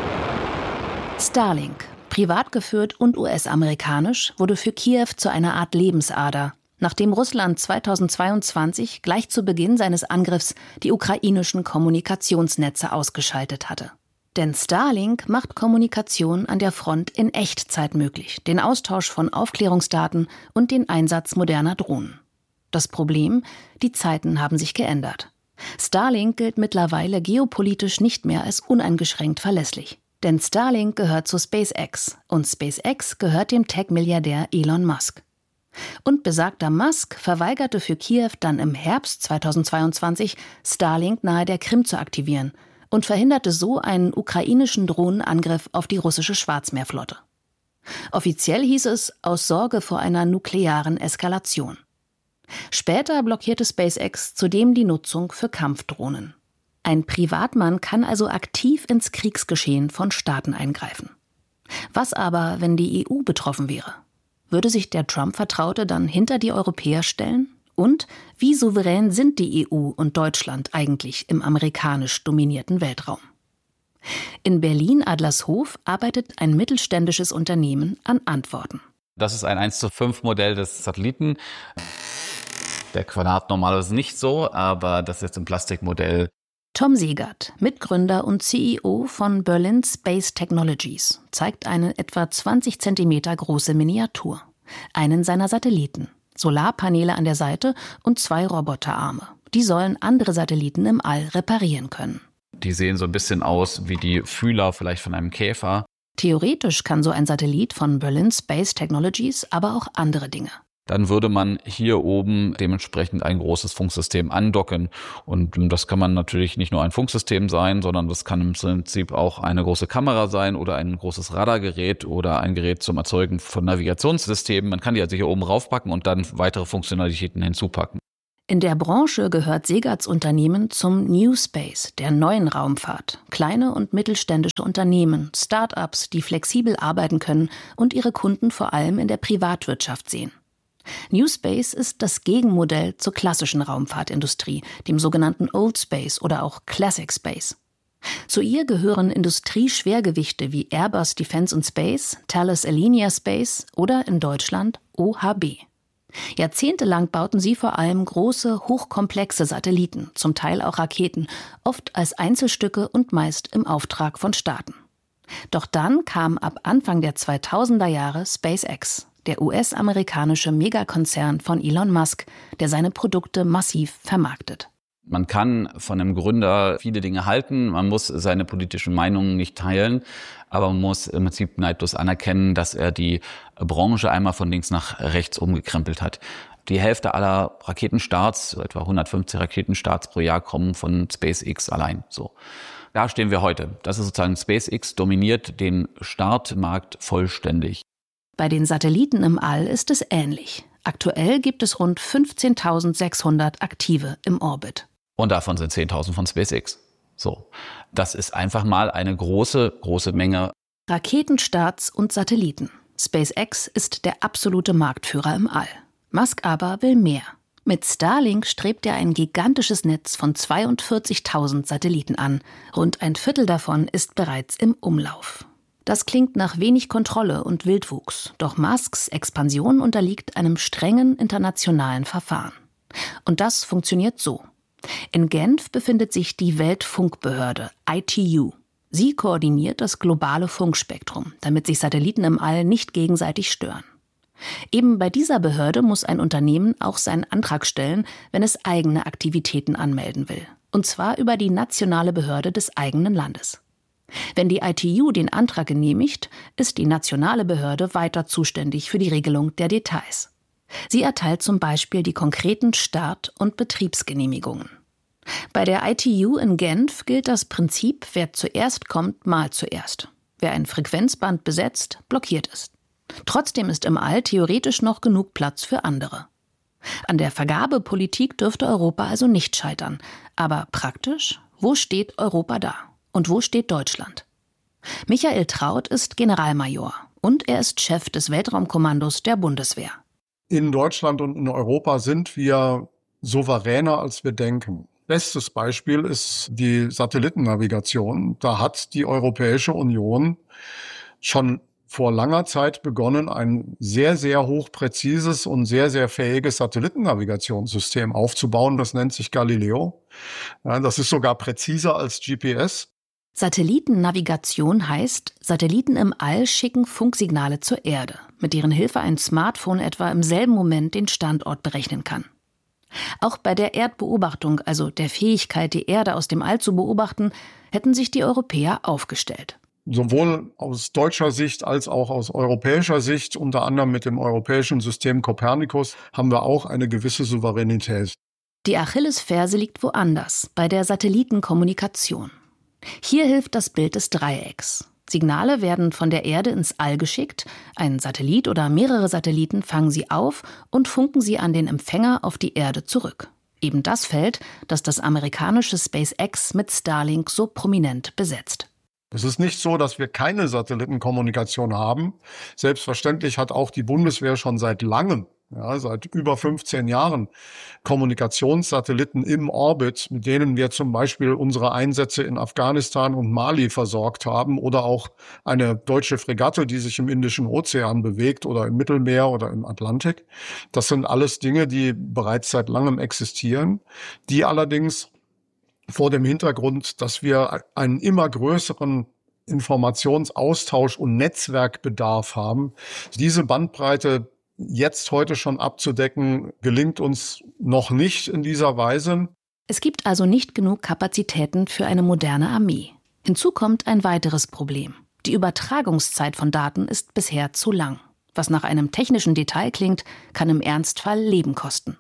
Starlink, privat geführt und U S-amerikanisch, wurde für Kiew zu einer Art Lebensader, nachdem Russland zweitausendzweiundzwanzig gleich zu Beginn seines Angriffs die ukrainischen Kommunikationsnetze ausgeschaltet hatte. Denn Starlink macht Kommunikation an der Front in Echtzeit möglich, den Austausch von Aufklärungsdaten und den Einsatz moderner Drohnen. Das Problem? Die Zeiten haben sich geändert. Starlink gilt mittlerweile geopolitisch nicht mehr als uneingeschränkt verlässlich. Denn Starlink gehört zu SpaceX und SpaceX gehört dem Tech-Milliardär Elon Musk. Und besagter Musk verweigerte für Kiew dann im Herbst zweitausendzweiundzwanzig, Starlink nahe der Krim zu aktivieren und verhinderte so einen ukrainischen Drohnenangriff auf die russische Schwarzmeerflotte. Offiziell hieß es aus Sorge vor einer nuklearen Eskalation. Später blockierte SpaceX zudem die Nutzung für Kampfdrohnen. Ein Privatmann kann also aktiv ins Kriegsgeschehen von Staaten eingreifen. Was aber, wenn die E U betroffen wäre? Würde sich der Trump-Vertraute dann hinter die Europäer stellen? Und wie souverän sind die E U und Deutschland eigentlich im amerikanisch dominierten Weltraum? In Berlin-Adlershof arbeitet ein mittelständisches Unternehmen an Antworten. Das ist ein eins zu fünf Modell des Satelliten. Der Quadrat normalerweise nicht so, aber das ist jetzt ein Plastikmodell. Tom Segert, Mitgründer und C E O von Berlin Space Technologies, zeigt eine etwa zwanzig Zentimeter große Miniatur. Einen seiner Satelliten, Solarpaneele an der Seite und zwei Roboterarme. Die sollen andere Satelliten im All reparieren können. Die sehen so ein bisschen aus wie die Fühler vielleicht von einem Käfer. Theoretisch kann so ein Satellit von Berlin Space Technologies aber auch andere Dinge. Dann würde man hier oben dementsprechend ein großes Funksystem andocken. Und das kann man natürlich nicht nur ein Funksystem sein, sondern das kann im Prinzip auch eine große Kamera sein oder ein großes Radargerät oder ein Gerät zum Erzeugen von Navigationssystemen. Man kann die also hier oben raufpacken und dann weitere Funktionalitäten hinzupacken. In der Branche gehört Segerts Unternehmen zum New Space, der neuen Raumfahrt. Kleine und mittelständische Unternehmen, Start-ups, die flexibel arbeiten können und ihre Kunden vor allem in der Privatwirtschaft sehen. New Space ist das Gegenmodell zur klassischen Raumfahrtindustrie, dem sogenannten Old Space oder auch Classic Space. Zu ihr gehören Industrieschwergewichte wie Airbus Defence and Space, Thales Alenia Space oder in Deutschland O H B. Jahrzehntelang bauten sie vor allem große, hochkomplexe Satelliten, zum Teil auch Raketen, oft als Einzelstücke und meist im Auftrag von Staaten. Doch dann kam ab Anfang der zweitausender Jahre SpaceX, der U S-amerikanische Megakonzern von Elon Musk, der seine Produkte massiv vermarktet. Man kann von einem Gründer viele Dinge halten, man muss seine politischen Meinungen nicht teilen, aber man muss im Prinzip neidlos anerkennen, dass er die Branche einmal von links nach rechts umgekrempelt hat. Die Hälfte aller Raketenstarts, etwa hundertfünfzig Raketenstarts pro Jahr, kommen von SpaceX allein. So. Da stehen wir heute. Das ist sozusagen SpaceX dominiert den Startmarkt vollständig. Bei den Satelliten im All ist es ähnlich. Aktuell gibt es rund fünfzehntausendsechshundert aktive im Orbit. Und davon sind zehntausend von SpaceX. So, das ist einfach mal eine große, große Menge. Raketenstarts und Satelliten. SpaceX ist der absolute Marktführer im All. Musk aber will mehr. Mit Starlink strebt er ein gigantisches Netz von zweiundvierzigtausend Satelliten an. Rund ein Viertel davon ist bereits im Umlauf. Das klingt nach wenig Kontrolle und Wildwuchs. Doch Musks Expansion unterliegt einem strengen internationalen Verfahren. Und das funktioniert so. In Genf befindet sich die Weltfunkbehörde I T U. Sie koordiniert das globale Funkspektrum, damit sich Satelliten im All nicht gegenseitig stören. Eben bei dieser Behörde muss ein Unternehmen auch seinen Antrag stellen, wenn es eigene Aktivitäten anmelden will. Und zwar über die nationale Behörde des eigenen Landes. Wenn die I T U den Antrag genehmigt, ist die nationale Behörde weiter zuständig für die Regelung der Details. Sie erteilt zum Beispiel die konkreten Start- und Betriebsgenehmigungen. Bei der I T U in Genf gilt das Prinzip, wer zuerst kommt, mal zuerst. Wer ein Frequenzband besetzt, blockiert es. Trotzdem ist im All theoretisch noch genug Platz für andere. An der Vergabepolitik dürfte Europa also nicht scheitern. Aber praktisch, wo steht Europa da? Und wo steht Deutschland? Michael Traut ist Generalmajor und er ist Chef des Weltraumkommandos der Bundeswehr. In Deutschland und in Europa sind wir souveräner, als wir denken. Bestes Beispiel ist die Satellitennavigation. Da hat die Europäische Union schon vor langer Zeit begonnen, ein sehr, sehr hochpräzises und sehr, sehr fähiges Satellitennavigationssystem aufzubauen. Das nennt sich Galileo. Ja, das ist sogar präziser als G P S. Satellitennavigation heißt, Satelliten im All schicken Funksignale zur Erde, mit deren Hilfe ein Smartphone etwa im selben Moment den Standort berechnen kann. Auch bei der Erdbeobachtung, also der Fähigkeit, die Erde aus dem All zu beobachten, hätten sich die Europäer aufgestellt. Sowohl aus deutscher Sicht als auch aus europäischer Sicht, unter anderem mit dem europäischen System Copernicus, haben wir auch eine gewisse Souveränität. Die Achillesferse liegt woanders, bei der Satellitenkommunikation. Hier hilft das Bild des Dreiecks. Signale werden von der Erde ins All geschickt, ein Satellit oder mehrere Satelliten fangen sie auf und funken sie an den Empfänger auf die Erde zurück. Eben das Feld, das das amerikanische SpaceX mit Starlink so prominent besetzt. Es ist nicht so, dass wir keine Satellitenkommunikation haben. Selbstverständlich hat auch die Bundeswehr schon seit langem, ja, seit über fünfzehn Jahren, Kommunikationssatelliten im Orbit, mit denen wir zum Beispiel unsere Einsätze in Afghanistan und Mali versorgt haben oder auch eine deutsche Fregatte, die sich im Indischen Ozean bewegt oder im Mittelmeer oder im Atlantik. Das sind alles Dinge, die bereits seit langem existieren, die allerdings vor dem Hintergrund, dass wir einen immer größeren Informationsaustausch und Netzwerkbedarf haben. Diese Bandbreite jetzt heute schon abzudecken, gelingt uns noch nicht in dieser Weise. Es gibt also nicht genug Kapazitäten für eine moderne Armee. Hinzu kommt ein weiteres Problem. Die Übertragungszeit von Daten ist bisher zu lang. Was nach einem technischen Detail klingt, kann im Ernstfall Leben kosten.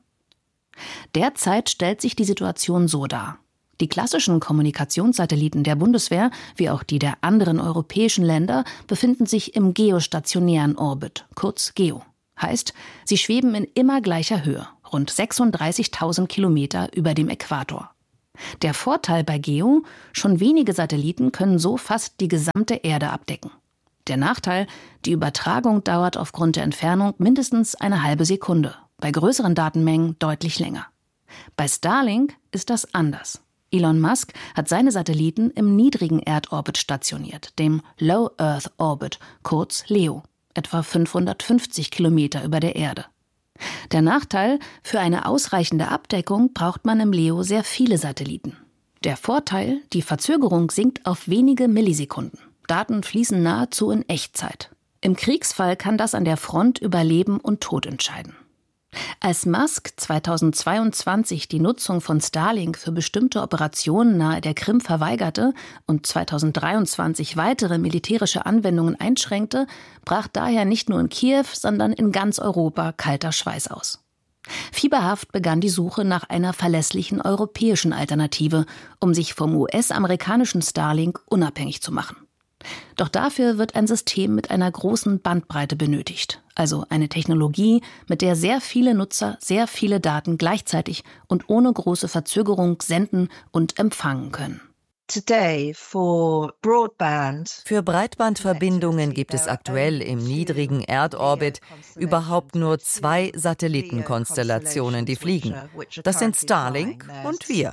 Derzeit stellt sich die Situation so dar. Die klassischen Kommunikationssatelliten der Bundeswehr, wie auch die der anderen europäischen Länder, befinden sich im geostationären Orbit, kurz GEO. Heißt, sie schweben in immer gleicher Höhe, rund sechsunddreißigtausend Kilometer über dem Äquator. Der Vorteil bei GEO, schon wenige Satelliten können so fast die gesamte Erde abdecken. Der Nachteil, die Übertragung dauert aufgrund der Entfernung mindestens eine halbe Sekunde, bei größeren Datenmengen deutlich länger. Bei Starlink ist das anders. Elon Musk hat seine Satelliten im niedrigen Erdorbit stationiert, dem Low Earth Orbit, kurz LEO, etwa fünfhundertfünfzig Kilometer über der Erde. Der Nachteil, für eine ausreichende Abdeckung braucht man im LEO sehr viele Satelliten. Der Vorteil, die Verzögerung sinkt auf wenige Millisekunden. Daten fließen nahezu in Echtzeit. Im Kriegsfall kann das an der Front über Leben und Tod entscheiden. Als Musk zweitausendzweiundzwanzig die Nutzung von Starlink für bestimmte Operationen nahe der Krim verweigerte und zweitausenddreiundzwanzig weitere militärische Anwendungen einschränkte, brach daher nicht nur in Kiew, sondern in ganz Europa kalter Schweiß aus. Fieberhaft begann die Suche nach einer verlässlichen europäischen Alternative, um sich vom U S-amerikanischen Starlink unabhängig zu machen. Doch dafür wird ein System mit einer großen Bandbreite benötigt, also eine Technologie, mit der sehr viele Nutzer sehr viele Daten gleichzeitig und ohne große Verzögerung senden und empfangen können. Für Breitbandverbindungen gibt es aktuell im niedrigen Erdorbit überhaupt nur zwei Satellitenkonstellationen, die fliegen. Das sind Starlink und wir.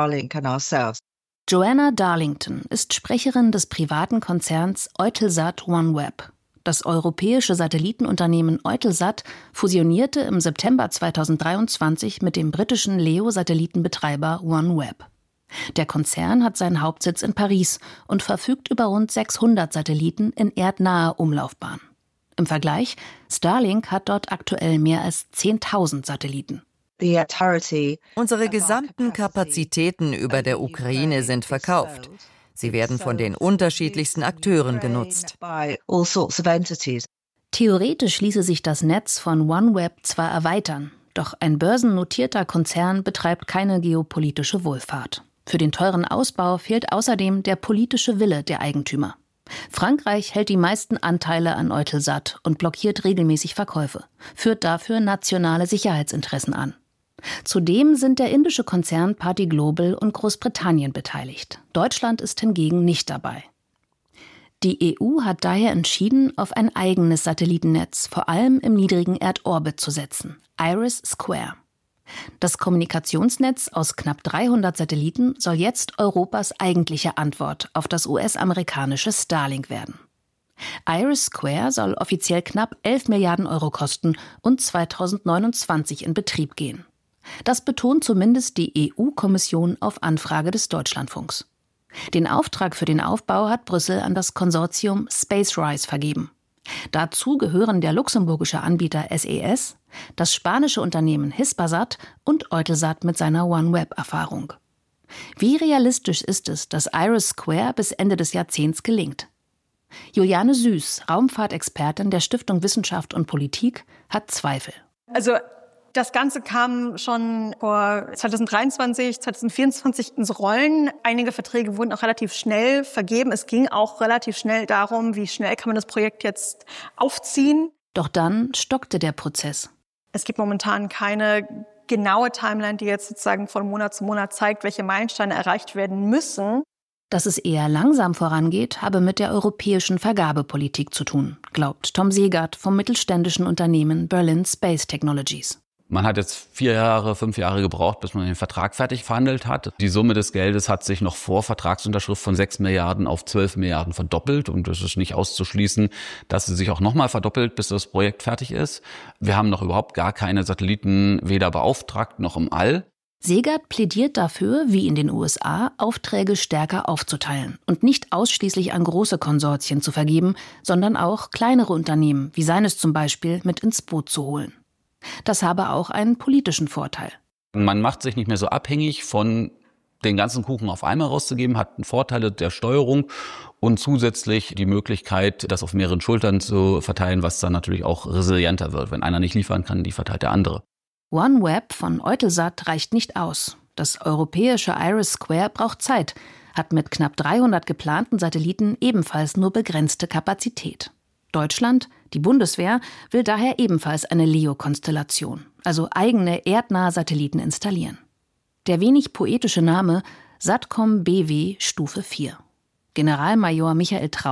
Joanna Darlington ist Sprecherin des privaten Konzerns Eutelsat OneWeb. Das europäische Satellitenunternehmen Eutelsat fusionierte im September zweitausenddreiundzwanzig mit dem britischen L E O-Satellitenbetreiber OneWeb. Der Konzern hat seinen Hauptsitz in Paris und verfügt über rund sechshundert Satelliten in erdnaher Umlaufbahn. Im Vergleich, Starlink hat dort aktuell mehr als zehntausend Satelliten. Unsere gesamten Kapazitäten über der Ukraine sind verkauft. Sie werden von den unterschiedlichsten Akteuren genutzt. Theoretisch ließe sich das Netz von OneWeb zwar erweitern, doch ein börsennotierter Konzern betreibt keine geopolitische Wohlfahrt. Für den teuren Ausbau fehlt außerdem der politische Wille der Eigentümer. Frankreich hält die meisten Anteile an Eutelsat und blockiert regelmäßig Verkäufe, führt dafür nationale Sicherheitsinteressen an. Zudem sind der indische Konzern Bharti Global und Großbritannien beteiligt. Deutschland ist hingegen nicht dabei. Die E U hat daher entschieden, auf ein eigenes Satellitennetz, vor allem im niedrigen Erdorbit, zu setzen, IRIS². Das Kommunikationsnetz aus knapp dreihundert Satelliten soll jetzt Europas eigentliche Antwort auf das U S-amerikanische Starlink werden. IRIS² soll offiziell knapp elf Milliarden Euro kosten und zweitausendneunundzwanzig in Betrieb gehen. Das betont zumindest die E U-Kommission auf Anfrage des Deutschlandfunks. Den Auftrag für den Aufbau hat Brüssel an das Konsortium SpaceRISE vergeben. Dazu gehören der luxemburgische Anbieter S E S, das spanische Unternehmen Hispasat und Eutelsat mit seiner OneWeb-Erfahrung. Wie realistisch ist es, dass IRIS² bis Ende des Jahrzehnts gelingt? Juliane Süß, Raumfahrtexpertin der Stiftung Wissenschaft und Politik, hat Zweifel. Also das Ganze kam schon vor zweitausenddreiundzwanzig, zweitausendvierundzwanzig ins Rollen. Einige Verträge wurden auch relativ schnell vergeben. Es ging auch relativ schnell darum, wie schnell kann man das Projekt jetzt aufziehen. Doch dann stockte der Prozess. Es gibt momentan keine genaue Timeline, die jetzt sozusagen von Monat zu Monat zeigt, welche Meilensteine erreicht werden müssen. Dass es eher langsam vorangeht, habe mit der europäischen Vergabepolitik zu tun, glaubt Tom Segert vom mittelständischen Unternehmen Berlin Space Technologies. Man hat jetzt vier Jahre, fünf Jahre gebraucht, bis man den Vertrag fertig verhandelt hat. Die Summe des Geldes hat sich noch vor Vertragsunterschrift von sechs Milliarden auf zwölf Milliarden verdoppelt. Und es ist nicht auszuschließen, dass sie sich auch nochmal verdoppelt, bis das Projekt fertig ist. Wir haben noch überhaupt gar keine Satelliten weder beauftragt noch im All. Segert plädiert dafür, wie in den U S A, Aufträge stärker aufzuteilen und nicht ausschließlich an große Konsortien zu vergeben, sondern auch kleinere Unternehmen, wie seines zum Beispiel, mit ins Boot zu holen. Das habe auch einen politischen Vorteil. Man macht sich nicht mehr so abhängig von den ganzen Kuchen auf einmal rauszugeben, hat Vorteile der Steuerung und zusätzlich die Möglichkeit, das auf mehreren Schultern zu verteilen, was dann natürlich auch resilienter wird. Wenn einer nicht liefern kann, die verteilt der andere. OneWeb von Eutelsat reicht nicht aus. Das europäische IRIS² braucht Zeit, hat mit knapp dreihundert geplanten Satelliten ebenfalls nur begrenzte Kapazität. Deutschland, die Bundeswehr, will daher ebenfalls eine L E O-Konstellation, also eigene erdnahe Satelliten installieren. Der wenig poetische Name Satcom B W Stufe vier. Generalmajor Michael Traut